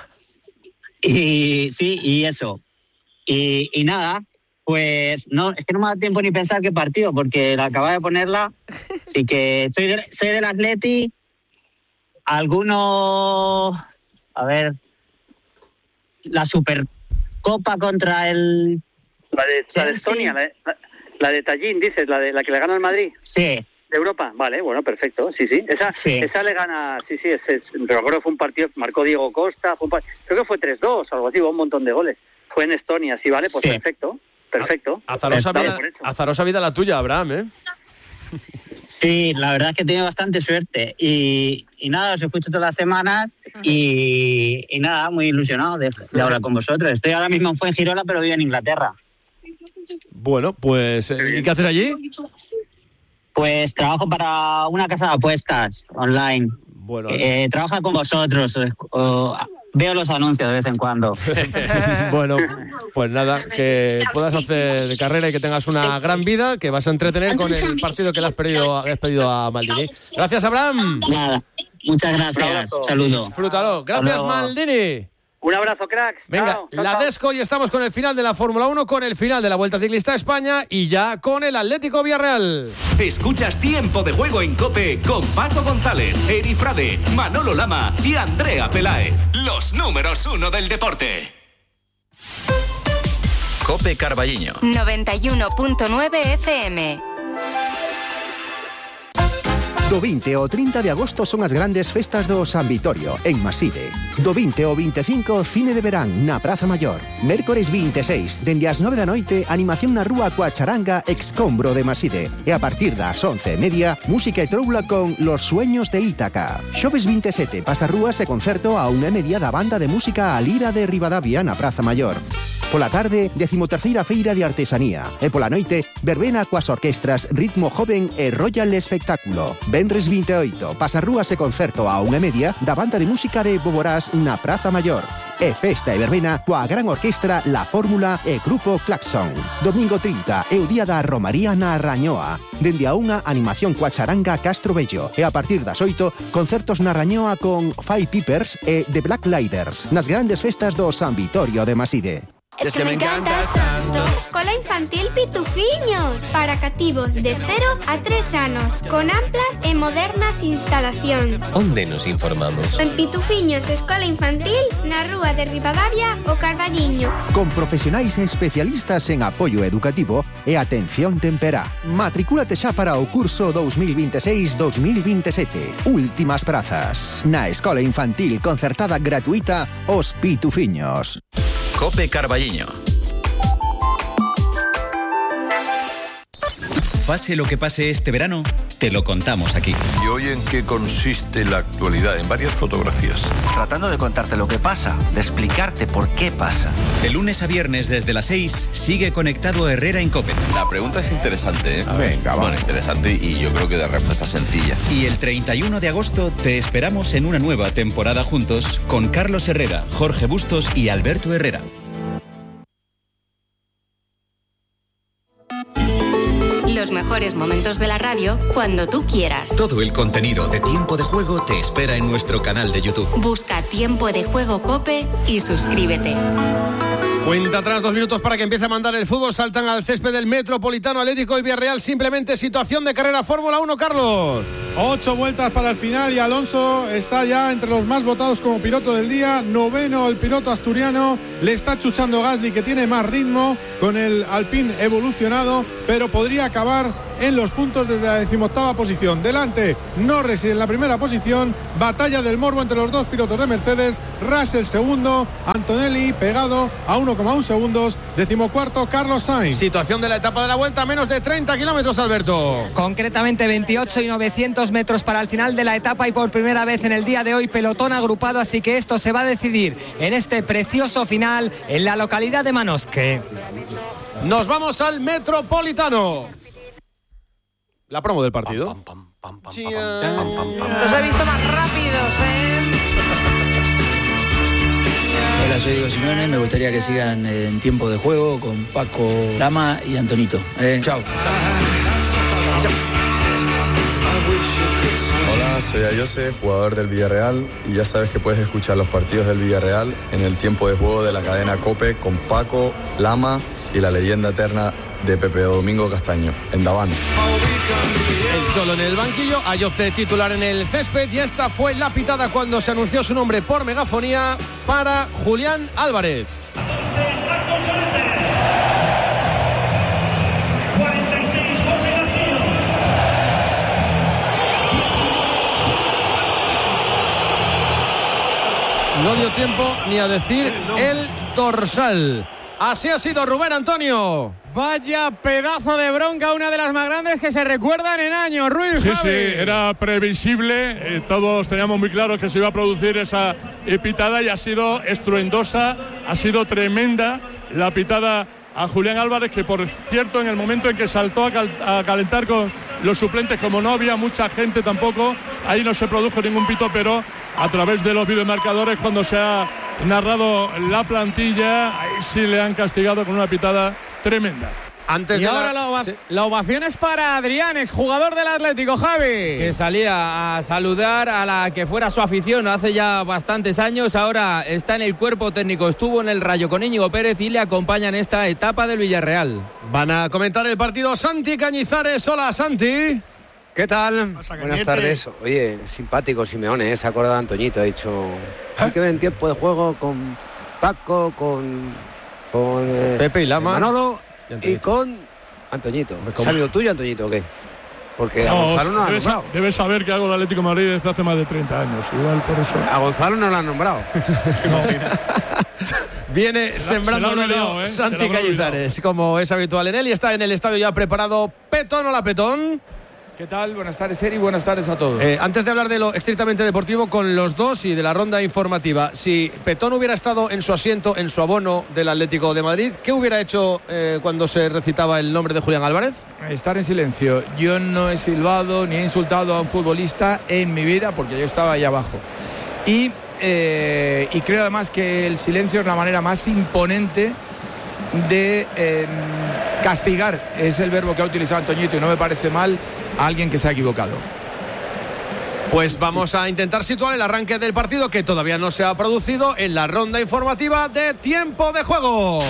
Y sí, y eso. Y, y nada, pues no, es que no me da tiempo ni pensar qué partido, porque la acababa de ponerla. Así que soy, de, soy del Atleti. Algunos... A ver... La Supercopa contra el... La de, la de Estonia, la de, la, la de Tallinn, dices, la de la que le gana al Madrid. Sí. De Europa, vale, bueno, perfecto, sí, sí. Esa, sí. esa le gana, sí, sí, es, es, recuerdo que fue un partido, marcó Diego Costa, fue un par, creo que fue tres dos, algo así, hubo un montón de goles. Fue en Estonia, sí, vale, pues sí. perfecto, perfecto. Azarosa vida, azarosa vida la tuya, Abraham, ¿eh? Sí, la verdad es que he tenido bastante suerte y, y nada, os escucho todas las semanas y, y nada, muy ilusionado de, de hablar con vosotros. Estoy ahora mismo en Fuengirola, pero vivo en Inglaterra. Bueno, pues, ¿y qué haces allí? Pues trabajo para una casa de apuestas online. Bueno, eh, trabaja con vosotros, o, o, veo los anuncios de vez en cuando. Bueno, pues nada, que puedas hacer de carrera y que tengas una gran vida, que vas a entretener con el partido que le has pedido, has pedido a Maldini. Gracias, Abraham. Nada, muchas gracias. Un saludo. Disfrútalo. Gracias, Maldini. Un abrazo, cracks. Venga, chao, chao, la chao. Desco y estamos con el final de la Fórmula uno, con el final de la Vuelta Ciclista a España y ya con el Atlético Villarreal. Escuchas Tiempo de Juego en COPE con Paco González, Eri Frade, Manolo Lama y Andrea Peláez. Los números uno del deporte. COPE Carballiño. noventa y uno punto nueve F M. Do veinte ao trinta de agosto son as grandes festas do San Vitorio, en Maside. Do veinte ao veinticinco, cine de verán na Praza Maior. Mércores veintiséis, dende as nove da noite, animación na rúa coa charanga Excombro de Maside. E a partir das once e media, música e troula con Los Sueños de Ítaca. Xoves veintisiete, pasarrúas e concerto a unha e media da banda de música A Lira de Ribadavia na Praza Maior. Pola tarde, decimoterceira feira de artesanía. E pola noite, verbena coas orquestras Ritmo Joven e Royal Espectáculo. Venres veintiocho, pasarrúas e concerto a unha e media da banda de música de Boborás na Praza Maior. E festa e verbena coa gran orquestra La Fórmula e Grupo Claxon. Domingo trinta é o día da Romaría na Rañoa. Dende a unha, animación coa charanga Castro Bello. E a partir das oito, concertos na Rañoa con Five Pipers e The Black Lighters nas grandes festas do San Vitorio de Maside. Es que me encantas tanto. Escola Infantil Pitufiños, para cativos de cero a tres anos, con amplas e modernas instalacións. Onde nos informamos? En Pitufiños Escola Infantil, na rúa de Ribadavia, o Carballiño. Con profesionais e especialistas en apoio educativo e atención temperá. Matricúlate xa para o curso dos mil veintiséis dos mil veintisiete. Últimas prazas. Na Escola Infantil concertada gratuita Os Pitufiños. COPE Carballiño. Pase lo que pase este verano, te lo contamos aquí. ¿Y hoy en qué consiste la actualidad? En varias fotografías. Tratando de contarte lo que pasa, de explicarte por qué pasa. De lunes a viernes desde las seis, sigue conectado Herrera en COPE. La pregunta es interesante, ¿eh? Venga, bueno, interesante y yo creo que de respuesta sencilla. Y el treinta y uno de agosto te esperamos en una nueva temporada juntos con Carlos Herrera, Jorge Bustos y Alberto Herrera. Los los mejores momentos de la radio cuando tú quieras. Todo el contenido de Tiempo de Juego te espera en nuestro canal de YouTube. Busca Tiempo de Juego COPE y suscríbete. Cuenta atrás, dos minutos para que empiece a mandar el fútbol. Saltan al césped del Metropolitano, Atlético y Villarreal. Simplemente situación de carrera Fórmula uno, Carlos. Ocho vueltas para el final y Alonso está ya entre los más votados como piloto del día. Noveno el piloto asturiano. Le está chuchando Gasly, que tiene más ritmo con el Alpine evolucionado, pero podría acabar en los puntos desde la decimoctava posición. Delante Norris en la primera posición. Batalla del morbo entre los dos pilotos de Mercedes. Russell segundo, Antonelli pegado a uno coma uno segundos. Decimocuarto Carlos Sainz. Situación de la etapa de la vuelta, menos de treinta kilómetros, Alberto. Concretamente veintiocho y novecientos metros para el final de la etapa, y por primera vez en el día de hoy pelotón agrupado, así que esto se va a decidir en este precioso final en la localidad de Manosque. Nos vamos al Metropolitano. La promo del partido. Los he visto más rápidos, ¿eh? Hola, soy Diego Simeone. Me gustaría que sigan en Tiempo de Juego con Paco Lama y Antonito. Eh, chao. Hola, soy Ayose, jugador del Villarreal, y ya sabes que puedes escuchar los partidos del Villarreal en el Tiempo de Juego de la cadena COPE con Paco, Lama y la leyenda eterna de Pepe Domingo Castaño, en Daván. El Cholo en el banquillo, Ayose titular en el césped, y esta fue la pitada cuando se anunció su nombre por megafonía para Julián Álvarez. No dio tiempo ni a decir el dorsal. Así ha sido, Rubén Antonio. Vaya pedazo de bronca, una de las más grandes que se recuerdan en años. Ruiz, Sí, Javi. sí, era previsible. Eh, todos teníamos muy claro que se iba a producir esa eh, pitada, y ha sido estruendosa, ha sido tremenda la pitada a Julián Álvarez, que por cierto en el momento en que saltó a, cal a calentar con los suplentes, como no había mucha gente tampoco, ahí no se produjo ningún pito, pero a través de los videomarcadores, cuando se ha narrado la plantilla, ahí sí le han castigado con una pitada tremenda. Antes y de ahora la, la, ova sí. la ovación es para Adrián, exjugador del Atlético, Javi. Que salía a saludar a la que fuera su afición hace ya bastantes años. Ahora está en el cuerpo técnico, estuvo en el Rayo con Íñigo Pérez y le acompaña en esta etapa del Villarreal. Van a comentar el partido Santi Cañizares. Hola, Santi. ¿Qué tal? Buenas tardes. Oye, simpático Simeone, ¿eh? Se acuerda de Antoñito, ha dicho... Hay que ver en Tiempo de Juego con Paco, con... con eh, Pepe y Lama. Manolo y, y con Antoñito. ¿Es amigo tuyo, Antoñito, o qué? Porque no, a Gonzalo no lo han debes, nombrado. Debes saber que hago el Atlético de Madrid desde hace más de treinta años, igual por eso. A Gonzalo no lo han nombrado. No, mira. Viene se sembrando la, el odio, ¿eh? Santi Cañizares, como es habitual en él, y está en el estadio ya preparado Petón. Hola, Petón. ¿Qué tal? Buenas tardes, Eri, buenas tardes a todos. Eh, antes de hablar de lo estrictamente deportivo con los dos y de la ronda informativa, si Petón hubiera estado en su asiento, en su abono del Atlético de Madrid, ¿qué hubiera hecho eh, cuando se recitaba el nombre de Julián Álvarez? Estar en silencio. Yo no he silbado ni he insultado a un futbolista en mi vida, porque yo estaba ahí abajo. Y, eh, y creo además que el silencio es la manera más imponente de eh, castigar, es el verbo que ha utilizado Antoñito, y no me parece mal a alguien que se ha equivocado. Pues vamos a intentar situar el arranque del partido, que todavía no se ha producido, en la ronda informativa de Tiempo de Juego.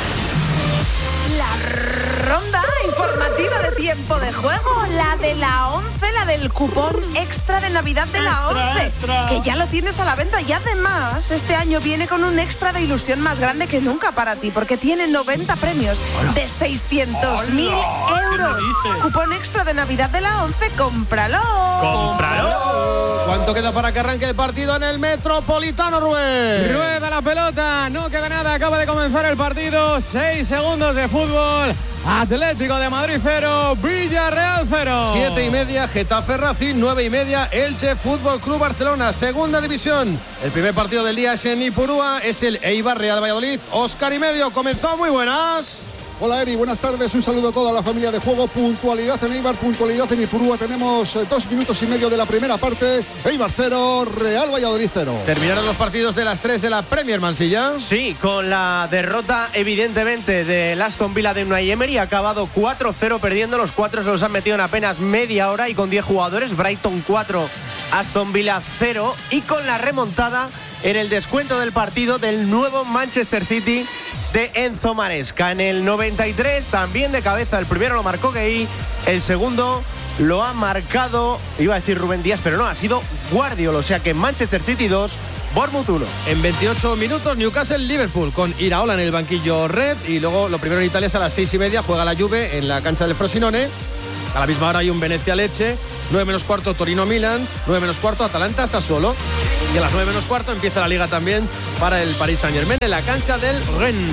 La ronda informativa de Tiempo de Juego, la de la once, la del cupón extra de Navidad de la once, extra. Que ya lo tienes a la venta, y además este año viene con un extra de ilusión más grande que nunca para ti, porque tiene noventa premios Hola. de seiscientos mil euros. Cupón extra de Navidad de la once, cómpralo. ¡Cómpralo! ¿Cuánto queda para que arranque el partido en el Metropolitano, Rubén? Rueda la pelota, no queda nada, acaba de comenzar el partido, seis segundos de fútbol. Atlético de Madrid cero, Villarreal cero. Siete y media, Getafe Racing, nueve y media, Elche Fútbol Club Barcelona, segunda división. El primer partido del día es en Ipurúa, es el Eibar Real Valladolid. Oscar y medio, comenzó, muy buenas. Hola Eri, buenas tardes, un saludo a toda la familia de juego. Puntualidad en Eibar, puntualidad en Ipurúa. Tenemos eh, dos minutos y medio de la primera parte. Eibar cero, Real Valladolid cero. Terminaron los partidos de las tres de la Premier, Mansilla. Sí, con la derrota evidentemente del Aston Villa de Unai Emery. Ha acabado cuatro cero perdiendo, los cuatro se los han metido en apenas media hora y con diez jugadores. Brighton cuatro, Aston Villa cero, y con la remontada en el descuento del partido del nuevo Manchester City de Enzo Maresca. En el noventa y tres, también de cabeza, el primero lo marcó Gueye, el segundo lo ha marcado, iba a decir Rubén Díaz, pero no, ha sido Guardiola. O sea que Manchester City dos, Bournemouth uno. En veintiocho minutos, Newcastle-Liverpool, con Iraola en el banquillo red, y luego lo primero en Italia es a las seis y media, juega la Juve en la cancha del Frosinone. A la misma hora hay un Venecia-Lecce, nueve menos cuarto Torino-Milan, nueve menos cuarto Atalanta-Sassuolo. Y a las nueve menos cuarto empieza la Liga también para el Paris Saint-Germain en la cancha del Rennes.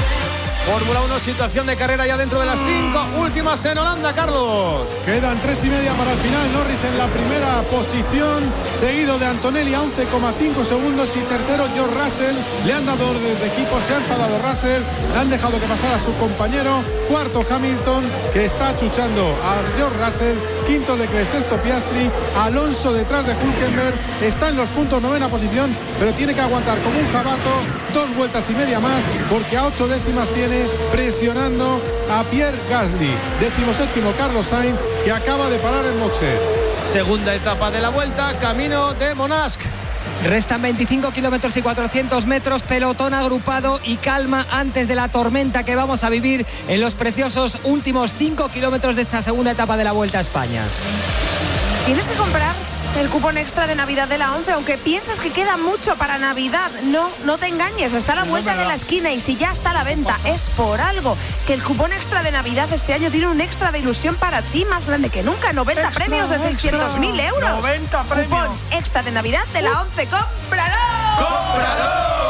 Fórmula uno, situación de carrera ya dentro de las cinco últimas en Holanda, Carlos. Quedan tres y media para el final. Norris en la primera posición, seguido de Antonelli a once coma cinco segundos, y tercero George Russell. Le han dado órdenes de equipo, se ha enfadado Russell, le han dejado que pasara a su compañero. Cuarto Hamilton, que está achuchando a George Russell. Quinto Leclerc, sexto Piastri. Alonso detrás de Hülkenberg, está en los puntos, novena posición, pero tiene que aguantar como un jabato dos vueltas y media más, porque a ocho décimas tiene presionando a Pierre Gasly. Décimo séptimo Carlos Sainz, que acaba de parar el boxeo. Segunda etapa de la vuelta, camino de Monasc. Restan veinticinco kilómetros y cuatrocientos metros, pelotón agrupado y calma antes de la tormenta que vamos a vivir en los preciosos últimos cinco kilómetros de esta segunda etapa de la Vuelta a España. Tienes que comprar el cupón extra de Navidad de la once, aunque piensas que queda mucho para Navidad. No, no te engañes, está a la vuelta de la esquina, y si ya está a la venta es por algo. Que el cupón extra de Navidad este año tiene un extra de ilusión para ti más grande que nunca. noventa extra, premios de seiscientos mil euros. noventa premios. Cupón extra de Navidad de la once. ¡Cómpralo! ¡Cómpralo!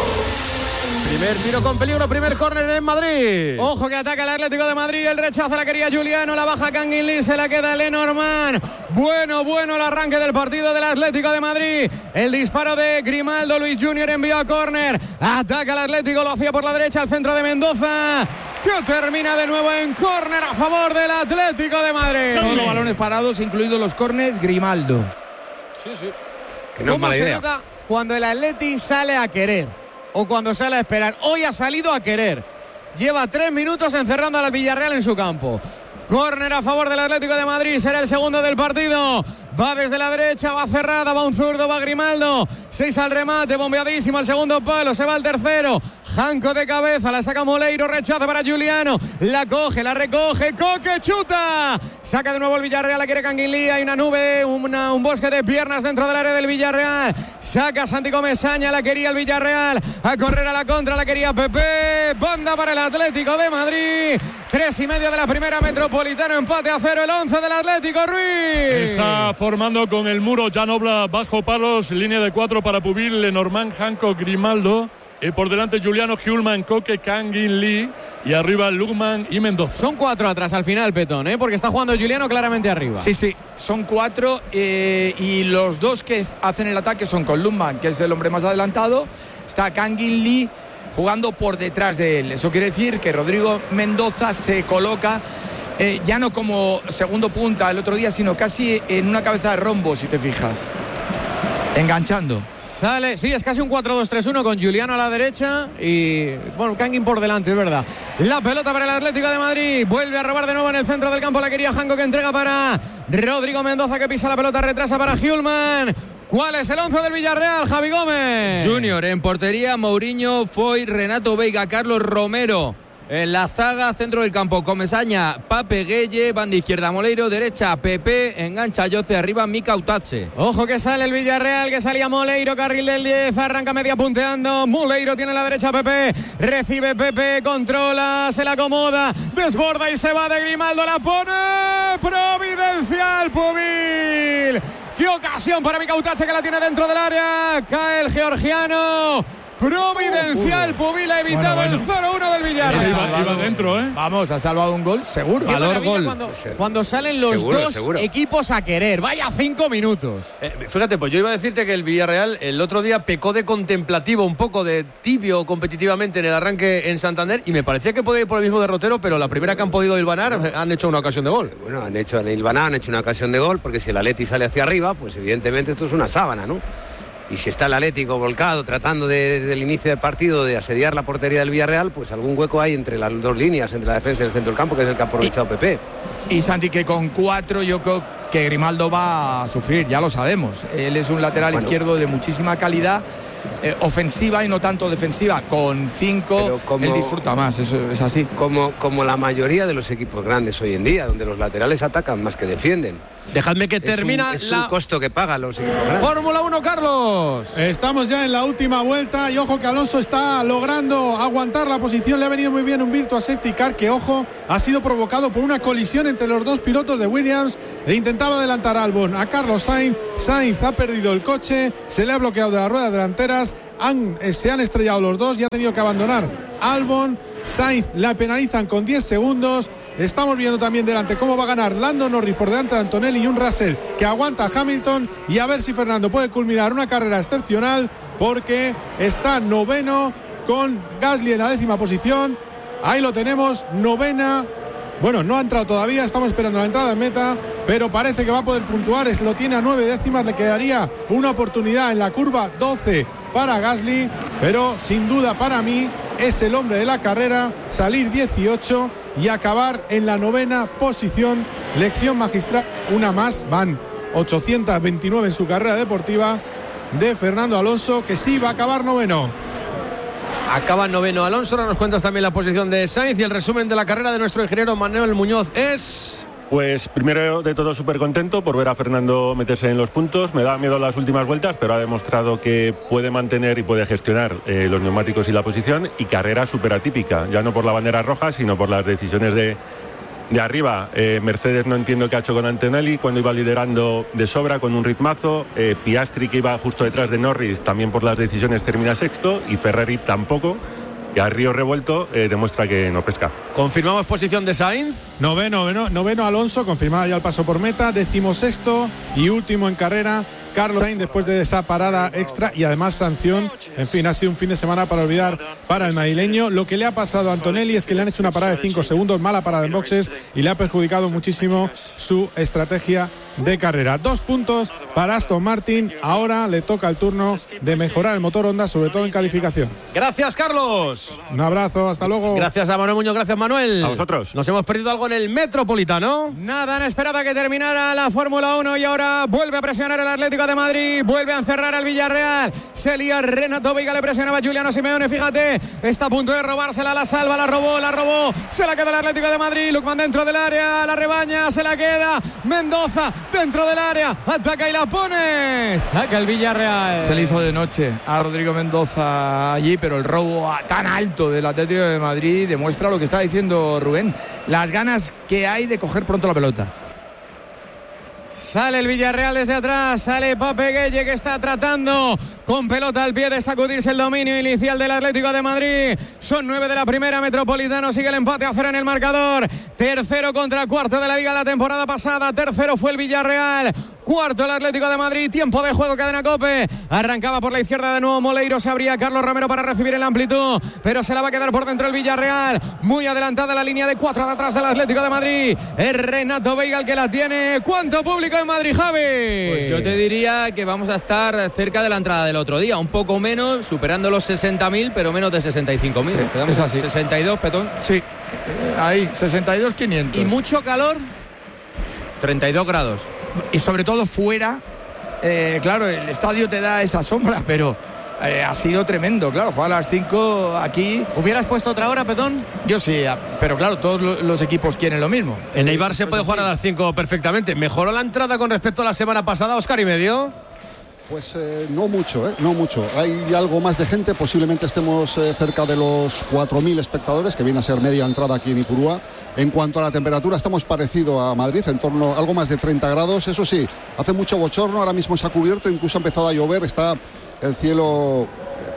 Primer tiro con peligro, primer córner en Madrid. Ojo que ataca el Atlético de Madrid, el rechazo la quería Juliano, la baja Kangin Lee, se la queda Lenormand. Bueno, bueno el arranque del partido del Atlético de Madrid. El disparo de Grimaldo, Luis Junior envió a córner. Ataca el Atlético, lo hacía por la derecha, al centro de Mendoza, que termina de nuevo en córner a favor del Atlético de Madrid. Todos los balones parados, incluidos los córners, Grimaldo. Sí, sí. Que no es mala idea. Nota cuando el Atleti sale a querer o cuando sale a esperar? Hoy ha salido a querer. Lleva tres minutos encerrando al Villarreal en su campo. Córner a favor del Atlético de Madrid, será el segundo del partido. Va desde la derecha, va cerrada, va un zurdo, va Grimaldo. Seis al remate, bombeadísimo al segundo palo, se va al tercero. Janco de cabeza, la saca Moleiro, rechaza para Juliano. La coge, la recoge, Coque, chuta. Saca de nuevo el Villarreal, la quiere Canguilí. Hay una nube, una, un bosque de piernas dentro del área del Villarreal. Saca Santi Comesaña, la quería el Villarreal. A correr a la contra, la quería Pepe. Banda para el Atlético de Madrid. Tres y medio de la primera Metropolitana, empate a cero el once del Atlético, Ruiz. Está formando con el muro Jan Oblak bajo palos, línea de cuatro para Pubil, Lenormand, Janco, Grimaldo. Eh, por delante Juliano, Hjulman, Coque, Kangin Lee, y arriba Lugman y Mendoza. Son cuatro atrás al final, Petón, ¿eh? Porque está jugando Juliano claramente arriba. Sí, sí, son cuatro, eh, y los dos que hacen el ataque son con Lugman, que es el hombre más adelantado. Está Kangin Lee jugando por detrás de él. Eso quiere decir que Rodrigo Mendoza se coloca eh, ya no como segundo punta el otro día, sino casi en una cabeza de rombo, si te fijas. Enganchando. Sale, sí, es casi un cuatro dos tres uno con Juliano a la derecha y, bueno, Kangin por delante, es verdad. La pelota para el Atlético de Madrid. Vuelve a robar de nuevo en el centro del campo. La quería Janco, que entrega para Rodrigo Mendoza, que pisa la pelota, retrasa para Hjulman. ¿Cuál es el once del Villarreal, Javi Gómez? Junior en portería, Mourinho, Foy, Renato Veiga, Carlos Romero. En la zaga, centro del campo, Comesaña, Pape Gueye, banda izquierda Moleiro, derecha Pepe, engancha Yoce, arriba Mika Utache. Ojo que sale el Villarreal, que salía Moleiro, carril del diez, arranca media punteando, Moleiro tiene la derecha Pepe, recibe Pepe, controla, se la acomoda, desborda y se va de Grimaldo, la pone providencial Pubil. ¡Qué ocasión para Mika Utache, que la tiene dentro del área! Cae el georgiano. providencial. Pubila evitado bueno, bueno. el cero uno del Villarreal. Iba, iba dentro, ¿eh? Vamos, ha salvado un gol, seguro. Valor gol. Cuando, cuando salen los seguro, dos seguro. equipos a querer. Vaya cinco minutos. Eh, fíjate, pues yo iba a decirte que el Villarreal el otro día pecó de contemplativo, un poco de tibio competitivamente en el arranque en Santander, y me parecía que podía ir por el mismo derrotero, pero la primera que han podido hilvanar han hecho una ocasión de gol. Bueno, han hecho han hilvanado, han hecho una ocasión de gol, porque si el Atleti sale hacia arriba, pues evidentemente esto es una sábana, ¿no? Y si está el Atlético volcado tratando de, desde el inicio del partido de asediar la portería del Villarreal, pues algún hueco hay entre las dos líneas, entre la defensa y el centro del campo, que es el que ha aprovechado y, Pepe. Y Santi, que con cuatro yo creo que Grimaldo va a sufrir, ya lo sabemos. Él es un lateral bueno. izquierdo de muchísima calidad, eh, ofensiva y no tanto defensiva. Con cinco como, él disfruta más, eso es así. Como, como la mayoría de los equipos grandes hoy en día, donde los laterales atacan más que defienden. Dejadme que termina es un, es la... un costo que pagan los equipos grandes. Fórmula uno, Carlos. Estamos ya en la última vuelta y ojo que Alonso está logrando aguantar la posición. Le ha venido muy bien un Virtua Safety Car que, ojo, ha sido provocado por una colisión entre los dos pilotos de Williams. Le intentaba adelantar a Albon a Carlos Sainz. Sainz ha perdido el coche, se le ha bloqueado de las ruedas delanteras. Han, eh, se han estrellado los dos y ha tenido que abandonar Albon. Sainz la penalizan con diez segundos. Estamos viendo también delante cómo va a ganar Lando Norris por delante de Antonelli y un Russell que aguanta a Hamilton, y a ver si Fernando puede culminar una carrera excepcional, porque está noveno con Gasly en la décima posición. Ahí lo tenemos, novena. Bueno, no ha entrado todavía, estamos esperando la entrada en meta, pero parece que va a poder puntuar. Lo tiene a nueve décimas, le quedaría una oportunidad en la curva doce para Gasly, pero sin duda para mí es el hombre de la carrera, salir dieciocho y acabar en la novena posición. Lección magistral, una más, van ochocientos veintinueve en su carrera deportiva de Fernando Alonso, que sí va a acabar noveno. Acaba noveno Alonso. Ahora nos cuentas también la posición de Sainz y el resumen de la carrera de nuestro ingeniero Manuel Muñoz es... Pues primero de todo súper contento por ver a Fernando meterse en los puntos. Me da miedo las últimas vueltas, pero ha demostrado que puede mantener y puede gestionar eh, los neumáticos y la posición, y carrera súper atípica, ya no por la bandera roja, sino por las decisiones de, de arriba. eh, Mercedes no entiendo qué ha hecho con Antonelli cuando iba liderando de sobra con un ritmazo. eh, Piastri, que iba justo detrás de Norris, también por las decisiones termina sexto, y Ferrari tampoco, que a río revuelto eh, demuestra que no pesca. Confirmamos posición de Sainz. Noveno, noveno, noveno Alonso, confirmado ya el paso por meta. Decimosexto y último en carrera Carlos Sainz, después de esa parada extra y además sanción. En fin, ha sido un fin de semana para olvidar para el madrileño. Lo que le ha pasado a Antonelli es que le han hecho una parada de cinco segundos, mala parada en boxes, y le ha perjudicado muchísimo su estrategia de carrera. Dos puntos para Aston Martin. Ahora le toca el turno de mejorar el motor Honda, sobre todo en calificación. Gracias, Carlos. Un abrazo, hasta luego. Gracias a Manuel Muñoz, gracias, Manuel. A vosotros. Nos hemos perdido algo en el Metropolitano. Nada, han esperado a que terminara la Fórmula uno y ahora vuelve a presionar el Atlético de Madrid, vuelve a encerrar al Villarreal. Se lía Renato Veiga, le presionaba a Giuliano Simeone, fíjate, está a punto de robársela, la salva, la robó, la robó, se la queda el Atlético de Madrid. Lukman dentro del área, la rebaña, se la queda Mendoza dentro del área, ataca y la pone, saca el Villarreal. Se le hizo de noche a Rodrigo Mendoza allí, pero el robo tan alto del Atlético de Madrid demuestra lo que está diciendo Rubén, las ganas que hay de coger pronto la pelota. Sale el Villarreal desde atrás, sale Pape Gueye, que está tratando con pelota al pie de sacudirse el dominio inicial del Atlético de Madrid. Son nueve de la primera, Metropolitano sigue el empate a cero en el marcador. Tercero contra cuarto de la Liga la temporada pasada, tercero fue el Villarreal, cuarto el Atlético de Madrid. Tiempo de juego, cadena COPE. Arrancaba por la izquierda de nuevo Moleiro, se abría Carlos Romero para recibir el amplitud, pero se la va a quedar por dentro el Villarreal. Muy adelantada la línea de cuatro de atrás del Atlético de Madrid. Es Renato Veiga el que la tiene. ¿Cuánto público en Madrid, Javi? Pues yo te diría que vamos a estar cerca de la entrada del otro día, un poco menos, superando los sesenta mil, pero menos de sesenta y cinco mil. Sí, es así. sesenta y dos, Petón. Sí, eh, ahí, sesenta y dos quinientos. ¿Y mucho calor? treinta y dos grados. Y sobre todo fuera, eh, claro, el estadio te da esa sombra, pero eh, ha sido tremendo, claro, jugar a las cinco aquí. ¿Hubieras puesto otra hora, Petón? Yo sí, pero claro, todos los equipos quieren lo mismo. En Eibar se puede jugar a las cinco perfectamente. ¿Mejoró la entrada con respecto a la semana pasada, Óscar y medio? Pues eh, no mucho, eh, no mucho. Hay algo más de gente, posiblemente estemos eh, cerca de los cuatro mil espectadores, que viene a ser media entrada aquí en Ipurúa. En cuanto a la temperatura, estamos parecido a Madrid, en torno a algo más de treinta grados. Eso sí, hace mucho bochorno, ahora mismo se ha cubierto, incluso ha empezado a llover, está el cielo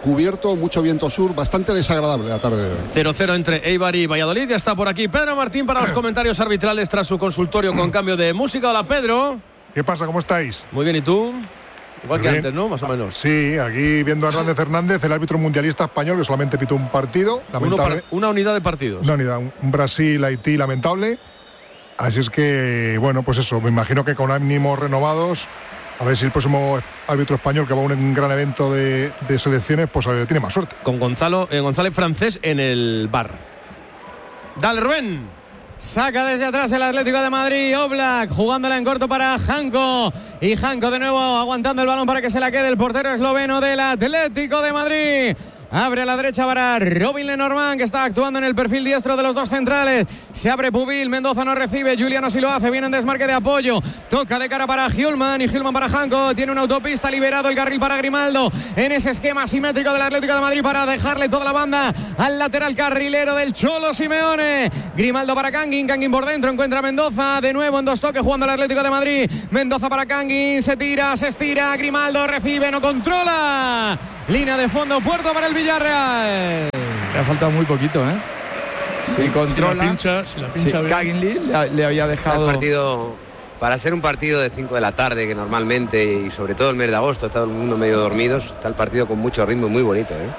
cubierto, mucho viento sur, bastante desagradable la tarde de hoy. cero cero entre Eibar y Valladolid. Ya está por aquí Pedro Martín para los comentarios arbitrales tras su consultorio con cambio de música. Hola, Pedro. ¿Qué pasa? ¿Cómo estáis? Muy bien, ¿y tú? Igual Muy que bien. antes, ¿no? Más o menos. Sí, aquí viendo a Hernández Hernández, el árbitro mundialista español que solamente pitó un partido. Uno Lamentable. par- una unidad de partidos. Una unidad, un un Brasil-Haití lamentable. Así es que, bueno, pues eso, me imagino que con ánimos renovados, a ver si el próximo árbitro español que va a un gran evento de, de selecciones, pues a ver, tiene más suerte. Con Gonzalo, eh, González Francés en el bar. Dale, Rubén. Saca desde atrás el Atlético de Madrid, Oblak, jugándola en corto para Janko. Y Janko de nuevo aguantando el balón para que se la quede el portero esloveno del Atlético de Madrid. Abre a la derecha para Robin Lenormand, que está actuando en el perfil diestro de los dos centrales. Se abre Pubil, Mendoza no recibe, Juliano sí lo hace, viene en desmarque de apoyo. Toca de cara para Hjulman y Hjulman para Janko. Tiene una autopista, liberado el carril para Grimaldo. En ese esquema simétrico del Atlético de Madrid para dejarle toda la banda al lateral carrilero del Cholo Simeone. Grimaldo para Kangin, Kangin por dentro, encuentra a Mendoza. De nuevo en dos toques jugando el Atlético de Madrid. Mendoza para Kangin, se tira, se estira. Grimaldo recibe, no controla. Línea de fondo, puerto para el Villarreal. Le ha faltado muy poquito, ¿eh? Si controla. Si la pincha, si la pincha sí, bien. Kaginli le, le había dejado. El partido, para ser un partido de cinco de la tarde, que normalmente, y sobre todo el mes de agosto, está todo el mundo medio dormidos, está el partido con mucho ritmo y muy bonito, ¿eh?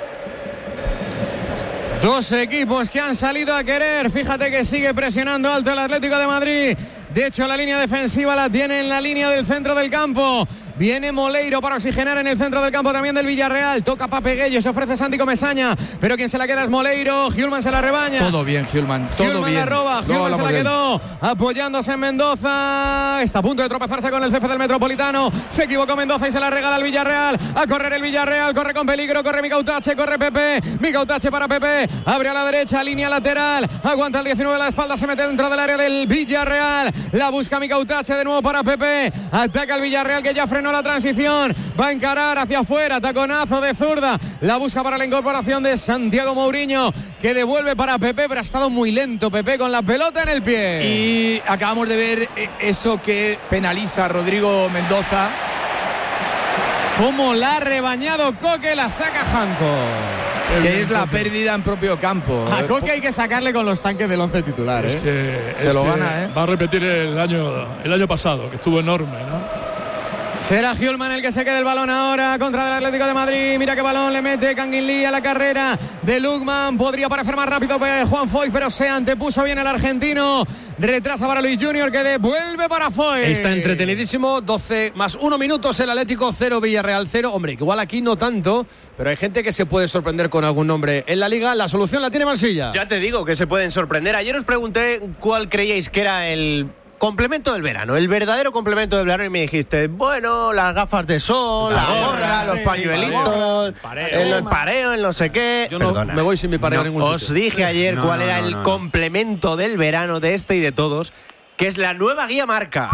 Dos equipos que han salido a querer. Fíjate que sigue presionando alto el Atlético de Madrid. De hecho, la línea defensiva la tiene en la línea del centro del campo. Viene Moleiro para oxigenar en el centro del campo también del Villarreal. Toca Papeguello, se ofrece Santi Comesaña, pero quien se la queda es Moleiro. Hjulman se la rebaña. Todo bien, Hjulman. Todo Hjulman bien. la roba, Luego Hjulman se la hablamos de él. quedó apoyándose en Mendoza. Está a punto de tropezarse con el césped del Metropolitano. Se equivocó Mendoza y se la regala al Villarreal. A correr el Villarreal, corre con peligro, corre Micautache, corre Pepe. Micautache para Pepe. Abre a la derecha, línea lateral. Aguanta el diecinueve a la espalda, se mete dentro del área del Villarreal. La busca Micautache de nuevo para Pepe. Ataca el Villarreal que ya frenó la transición. Va a encarar hacia afuera, taconazo de zurda. La busca para la incorporación de Santiago Mourinho, que devuelve para Pepe, pero ha estado muy lento Pepe con la pelota en el pie. Y acabamos de ver eso que penaliza a Rodrigo Mendoza. Cómo la ha rebañado Coque, la saca Janko. Que es la pérdida en propio campo. A Coque hay que sacarle con los tanques del once titular. Es ¿eh? que, Se es lo que gana, ¿eh? Va a repetir el año, el año pasado, que estuvo enorme, ¿no? Será Hjulman el que se quede el balón ahora contra el Atlético de Madrid. Mira qué balón le mete Kangin Lee a la carrera de Lukman. Podría parecer más rápido Juan Foyt, pero se antepuso bien el argentino. Retrasa para Luis Junior, que devuelve para Foyt. Está entretenidísimo. doce más uno minutos el Atlético, cero Villarreal cero. Hombre, igual aquí no tanto, pero hay gente que se puede sorprender con algún nombre en la Liga. La solución la tiene Marsilla. Ya te digo que se pueden sorprender. Ayer os pregunté cuál creíais que era el complemento del verano, el verdadero complemento del verano, y me dijiste, bueno, las gafas de sol, la, la gorra, sí, los pañuelitos, sí, pareo, el, el pareo, el no sé qué. Yo no Perdona, me voy sin mi pareo no, a ningún os sitio. dije ayer no, cuál no, era no, el no, no. complemento del verano de este y de todos, que es la nueva guía marca.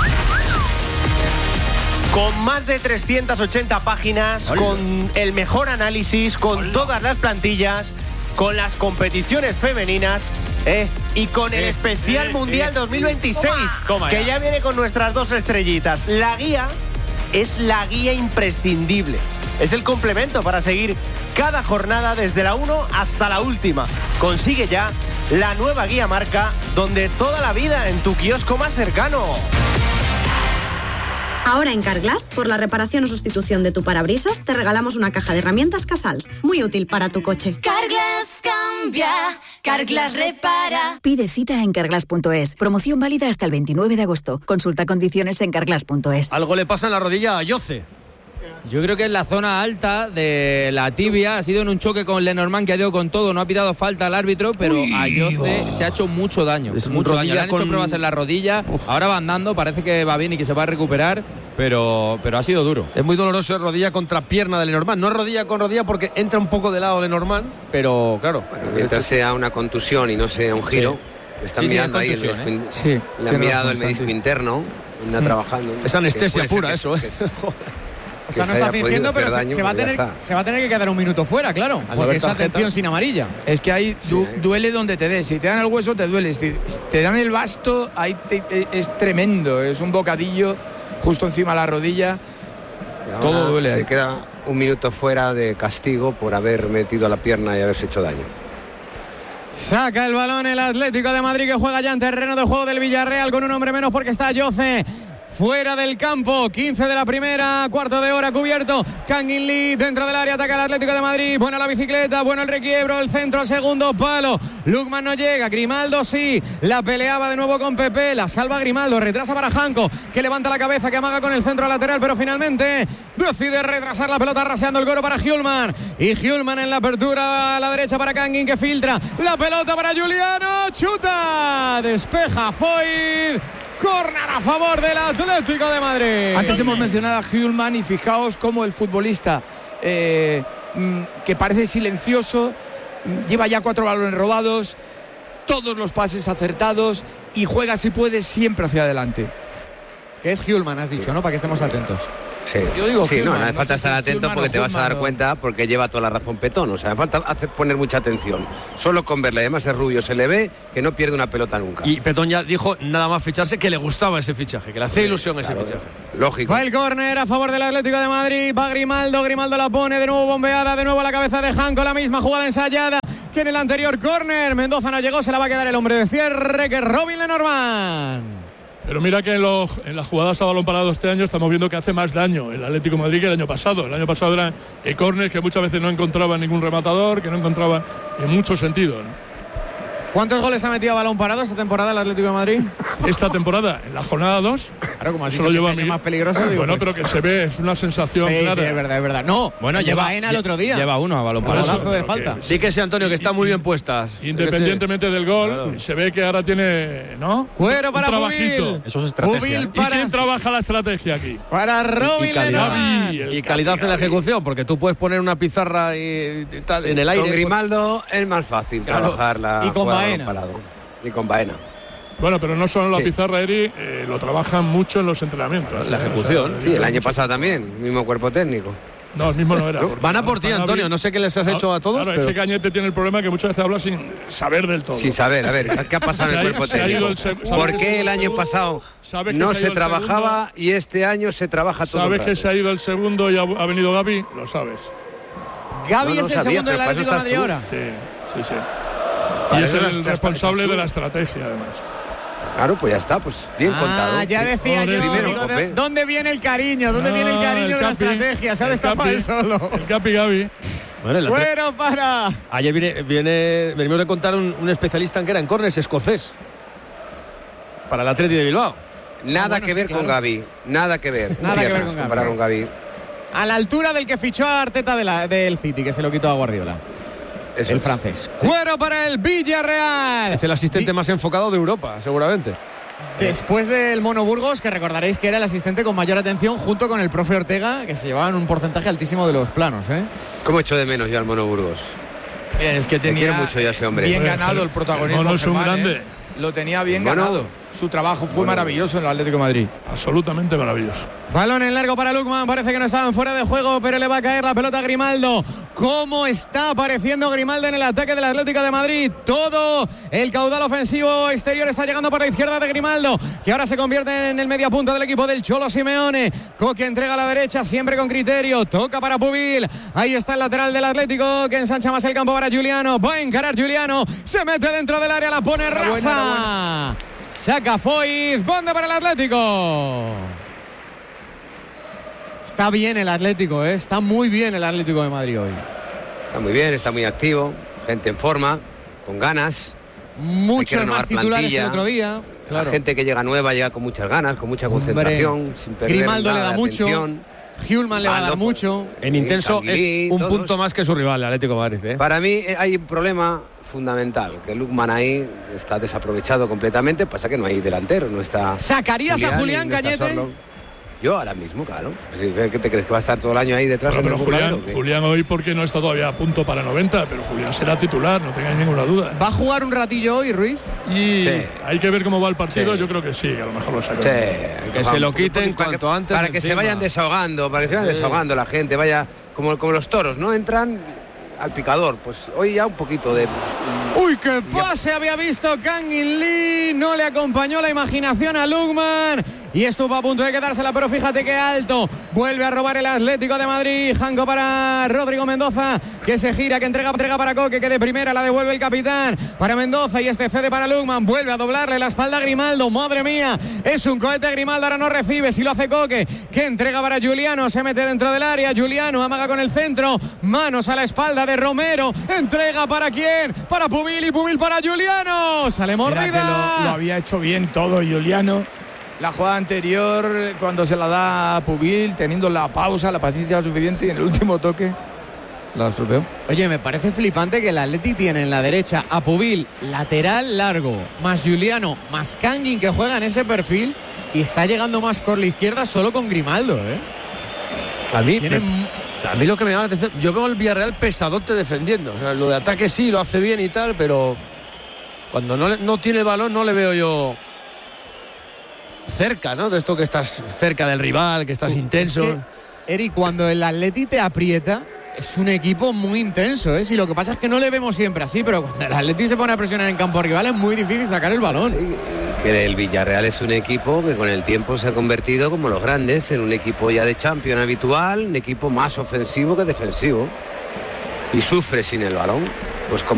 Con más de trescientas ochenta páginas, Hola. Con el mejor análisis, con Hola. Todas las plantillas, con las competiciones femeninas, eh, y con el eh, especial eh, Mundial eh, dos mil veintiséis, toma, que ya viene con nuestras dos estrellitas. La guía es la guía imprescindible. Es el complemento para seguir cada jornada desde la uno hasta la última. Consigue ya la nueva guía marca, donde toda la vida en tu kiosco más cercano. Ahora en Carglass, por la reparación o sustitución de tu parabrisas, te regalamos una caja de herramientas Casals, muy útil para tu coche. Carglass cambia, Carglass repara. Pide cita en carglass punto es. Promoción válida hasta el veintinueve de agosto. Consulta condiciones en carglass punto es. Algo le pasa en la rodilla a Yoce. Yo creo que en la zona alta de la tibia ha sido en un choque con Lenormand, que ha ido con todo, no ha pitado falta al árbitro, pero Uy, a Yoce oh. se ha hecho mucho daño. Es mucho daño. Le han con... hecho pruebas en la rodilla, Uf. ahora va andando, parece que va bien y que se va a recuperar, pero, pero ha sido duro. Es muy doloroso rodilla contra pierna de Lenormand. No es rodilla con rodilla porque entra un poco de lado Lenormand, pero claro. Bueno, mientras sea una contusión y no sea un giro, sí. están sí, mirando sí, ahí el menisco, ¿eh? sí, le han mirado razón, el menisco Santi. interno, anda hmm. trabajando. Es anestesia pura que, eso, ¿eh? O sea, no está fingiendo, pero se, se, va a tener, se va a tener que quedar un minuto fuera, claro. Porque esa atención sin amarilla. Es que ahí du, duele donde te des. Si te dan el hueso, te duele. Si te dan el basto, ahí te, es tremendo. Es un bocadillo justo encima de la rodilla. Todo duele ahí. Se queda un minuto fuera de castigo por haber metido la pierna y haberse hecho daño. Saca el balón el Atlético de Madrid, que juega ya en terreno de juego del Villarreal con un hombre menos porque está Yoce fuera del campo. Quince de la primera, cuarto de hora cubierto. Kang In Lee dentro del área, ataca el Atlético de Madrid. Buena la bicicleta, bueno el requiebro, el centro al segundo palo. Lukman no llega, Grimaldo sí. La peleaba de nuevo con Pepe, la salva Grimaldo, retrasa para Janko, que levanta la cabeza, que amaga con el centro lateral, pero finalmente decide retrasar la pelota, raseando el coro para Hjulman. Y Hjulman en la apertura a la derecha para Kang In, que filtra. La pelota para Juliano, chuta, despeja Foyt. Córner a favor del Atlético de Madrid. Antes hemos mencionado a Hjulman y fijaos cómo el futbolista eh, que parece silencioso lleva ya cuatro balones robados, todos los pases acertados y juega si puede siempre hacia adelante. Que es Hjulman, has dicho, ¿no? Para que estemos atentos. Sí, Yo digo sí, Hjulman, no, no hace no falta sé si estar atento Hjulman porque o te vas a dar Hjulman, cuenta porque lleva toda la razón Petón. O sea, hace falta hace poner mucha atención. Solo con verle, además es rubio, se le ve que no pierde una pelota nunca. Y Petón ya dijo nada más ficharse que le gustaba ese fichaje, que le hacía ilusión ese claro, fichaje. Lógico. Va el córner a favor del Atlético de Madrid, va Grimaldo, Grimaldo la pone, de nuevo bombeada, de nuevo a la cabeza de Janko, la misma jugada ensayada que en el anterior córner. Mendoza no llegó, se la va a quedar el hombre de cierre, que es Robin Lenormand. Pero mira que en, los, en las jugadas a balón parado este año estamos viendo que hace más daño el Atlético de Madrid que el año pasado. El año pasado eran eh, córneres que muchas veces no encontraban ningún rematador, que no encontraban en mucho sentido, ¿no? ¿Cuántos goles ha metido a balón parado esta temporada el Atlético de Madrid? Esta temporada, en la jornada dos. Claro, como has dicho, que este año más peligroso. Digo, bueno, pues... pero que se ve, es una sensación sí, clara. Sí, es verdad, es verdad. No, bueno, lleva lleva Ena el otro día. Lleva uno a balón parado. Golazo de falta. Sí que sí, Antonio, que está muy bien puestas. Independientemente del gol, claro. Se ve que ahora tiene, ¿no? Cuero para un trabajito. Bubil. Eso es estrategia. Bubil ¿eh? para... ¿Y quién trabaja la estrategia aquí? Para Robin y calidad, Lenormand. y, y calidad en la ejecución, porque tú puedes poner una pizarra y, y tal en el aire. Con Grimaldo es más fácil claro. trabajar la y con jugada Baena. parado. Y con Baena. Bueno, pero no solo en la sí. pizarra, Eri, eh, lo trabajan mucho en los entrenamientos. La ¿eh? ejecución. O sea, sí, el año pasado también, mismo cuerpo técnico. No, el mismo no era. Van a por ti, Antonio. No sé qué les has hecho a todos. Claro, pero... es que Cañete tiene el problema que muchas veces habla sin saber del todo. Sin saber, a ver, ¿qué ha pasado en el cuerpo técnico? El se ¿Por qué el año pasado no se, se trabajaba segundo, y este año se trabaja todo? ¿Sabes que se ha ido el segundo y ha, ha venido Gavi? Lo sabes. Gavi no, no es el sabía, segundo del Atlético de Madrid ahora. Sí, sí, sí. Vale, y es el, el responsable de la estrategia, además. Claro, pues ya está, pues bien ah, contado. Ah, ya decía yo, digo, ¿de ¿dónde viene el cariño? ¿Dónde no, viene el cariño el de capi, la estrategia? Se ha destapado él solo. El Capi Gavi. Bueno, bueno, para. Ayer viene, viene, venimos de contar un, un especialista en que era en córneres escocés. Para el Atleti de Bilbao. Nada ah, bueno, que ver sí, con claro. Gavi. Nada que ver. Nada que ver con Gavi. con Gavi. A la altura del que fichó a Arteta de la, del City, que se lo quitó a Guardiola. Eso el es. francés. Cuero para el Villarreal. Es el asistente Di más enfocado de Europa, seguramente. Después del Mono Burgos, que recordaréis que era el asistente con mayor atención junto con el profe Ortega, que se llevaban un porcentaje altísimo de los planos, ¿eh? ¿Cómo echo de menos yo al Mono Burgos? Bien, es que tenía mucho ya ese hombre. bien ganado el protagonismo. No, no es un Germán, grande. ¿eh? Lo tenía bien bueno, ganado. Su trabajo fue bueno. maravilloso en el Atlético de Madrid. Absolutamente maravilloso. Balón en largo para Lukman, parece que no estaban fuera de juego, pero le va a caer la pelota a Grimaldo. ¿Cómo está apareciendo Grimaldo en el ataque del Atlético de Madrid? Todo el caudal ofensivo exterior está llegando por la izquierda de Grimaldo, que ahora se convierte en el mediapunta del equipo del Cholo Simeone. Coque entrega a la derecha, siempre con criterio, toca para Pubil. Ahí está el lateral del Atlético, que ensancha más el campo para Juliano. Va a encarar Juliano, se mete dentro del área, la pone rasa. Buena, saca Foyt, banda para el Atlético. Está bien el Atlético, ¿eh? Está muy bien el Atlético de Madrid hoy. Está muy bien, está muy activo, gente en forma, con ganas. Muchos más titulares que el otro día. Claro. La gente que llega nueva llega con muchas ganas, con mucha concentración, Hombre, sin perder Grimaldo nada le da de mucho. atención. Hjulman le va a dar Mando, mucho. En intenso Canguilí, es un todos. punto más que su rival, el Atlético de Madrid. ¿eh? Para mí hay un problema fundamental, que Lukman ahí está desaprovechado completamente, pasa que no hay delantero, no está... ¿Sacarías Julián, a Julián no está Cañete? Sorlo. Yo ahora mismo, claro. ¿Qué te crees que va a estar todo el año ahí detrás? Bueno, pero Julián, cuadro, Julián hoy porque no está todavía a punto para noventa, pero Julián será titular, no tengáis ninguna duda. ¿Va a jugar un ratillo hoy, Ruiz? Y sí. hay que ver cómo va el partido, sí. yo creo que sí, que a lo mejor lo saca. Sí, que, que se lo quiten para cuanto que, antes. Para que encima. se vayan desahogando, para que se vayan sí. desahogando la gente, vaya como, como los toros, ¿no? Entran al picador, pues hoy ya un poquito de... ¡Uy, qué pase había visto Kang In Lee! No le acompañó la imaginación a Lukman. y estuvo a punto de quedársela, pero fíjate qué alto. Vuelve a robar el Atlético de Madrid. Janco para Rodrigo Mendoza, que se gira, que entrega, entrega para Coque, que de primera la devuelve el capitán para Mendoza y este cede para Lukman. Vuelve a doblarle la espalda a Grimaldo. Madre mía, es un cohete Grimaldo, ahora no recibe, si lo hace Coque, que entrega para Juliano, se mete dentro del área. Juliano amaga con el centro, manos a la espalda de Romero. Entrega para quién, para Pubil, y Pubil para Juliano. Sale mordida. Lo, lo había hecho bien todo Juliano. La jugada anterior, cuando se la da a Pubil, teniendo la pausa, la paciencia suficiente, y en el último toque la estropeó. Oye, me parece flipante que el Atleti tiene en la derecha a Pubil, lateral largo, más Juliano, más Kangin, que juega en ese perfil, y está llegando más por la izquierda solo con Grimaldo, ¿eh? A mí, Tiene... me, a mí lo que me llama la atención, yo veo al Villarreal pesadote defendiendo. O sea, lo de ataque sí, lo hace bien y tal, pero cuando no, no tiene el balón no le veo yo cerca, ¿no? De esto que estás cerca del rival, que estás uh, intenso. Es que, Eri, cuando el Atleti te aprieta, es un equipo muy intenso, ¿eh? Si lo que pasa es que no le vemos siempre así, pero cuando el Atleti se pone a presionar en campo rival es muy difícil sacar el balón. Que el Villarreal es un equipo que con el tiempo se ha convertido, como los grandes, en un equipo ya de Champions habitual, un equipo más ofensivo que defensivo, y sufre sin el balón, pues como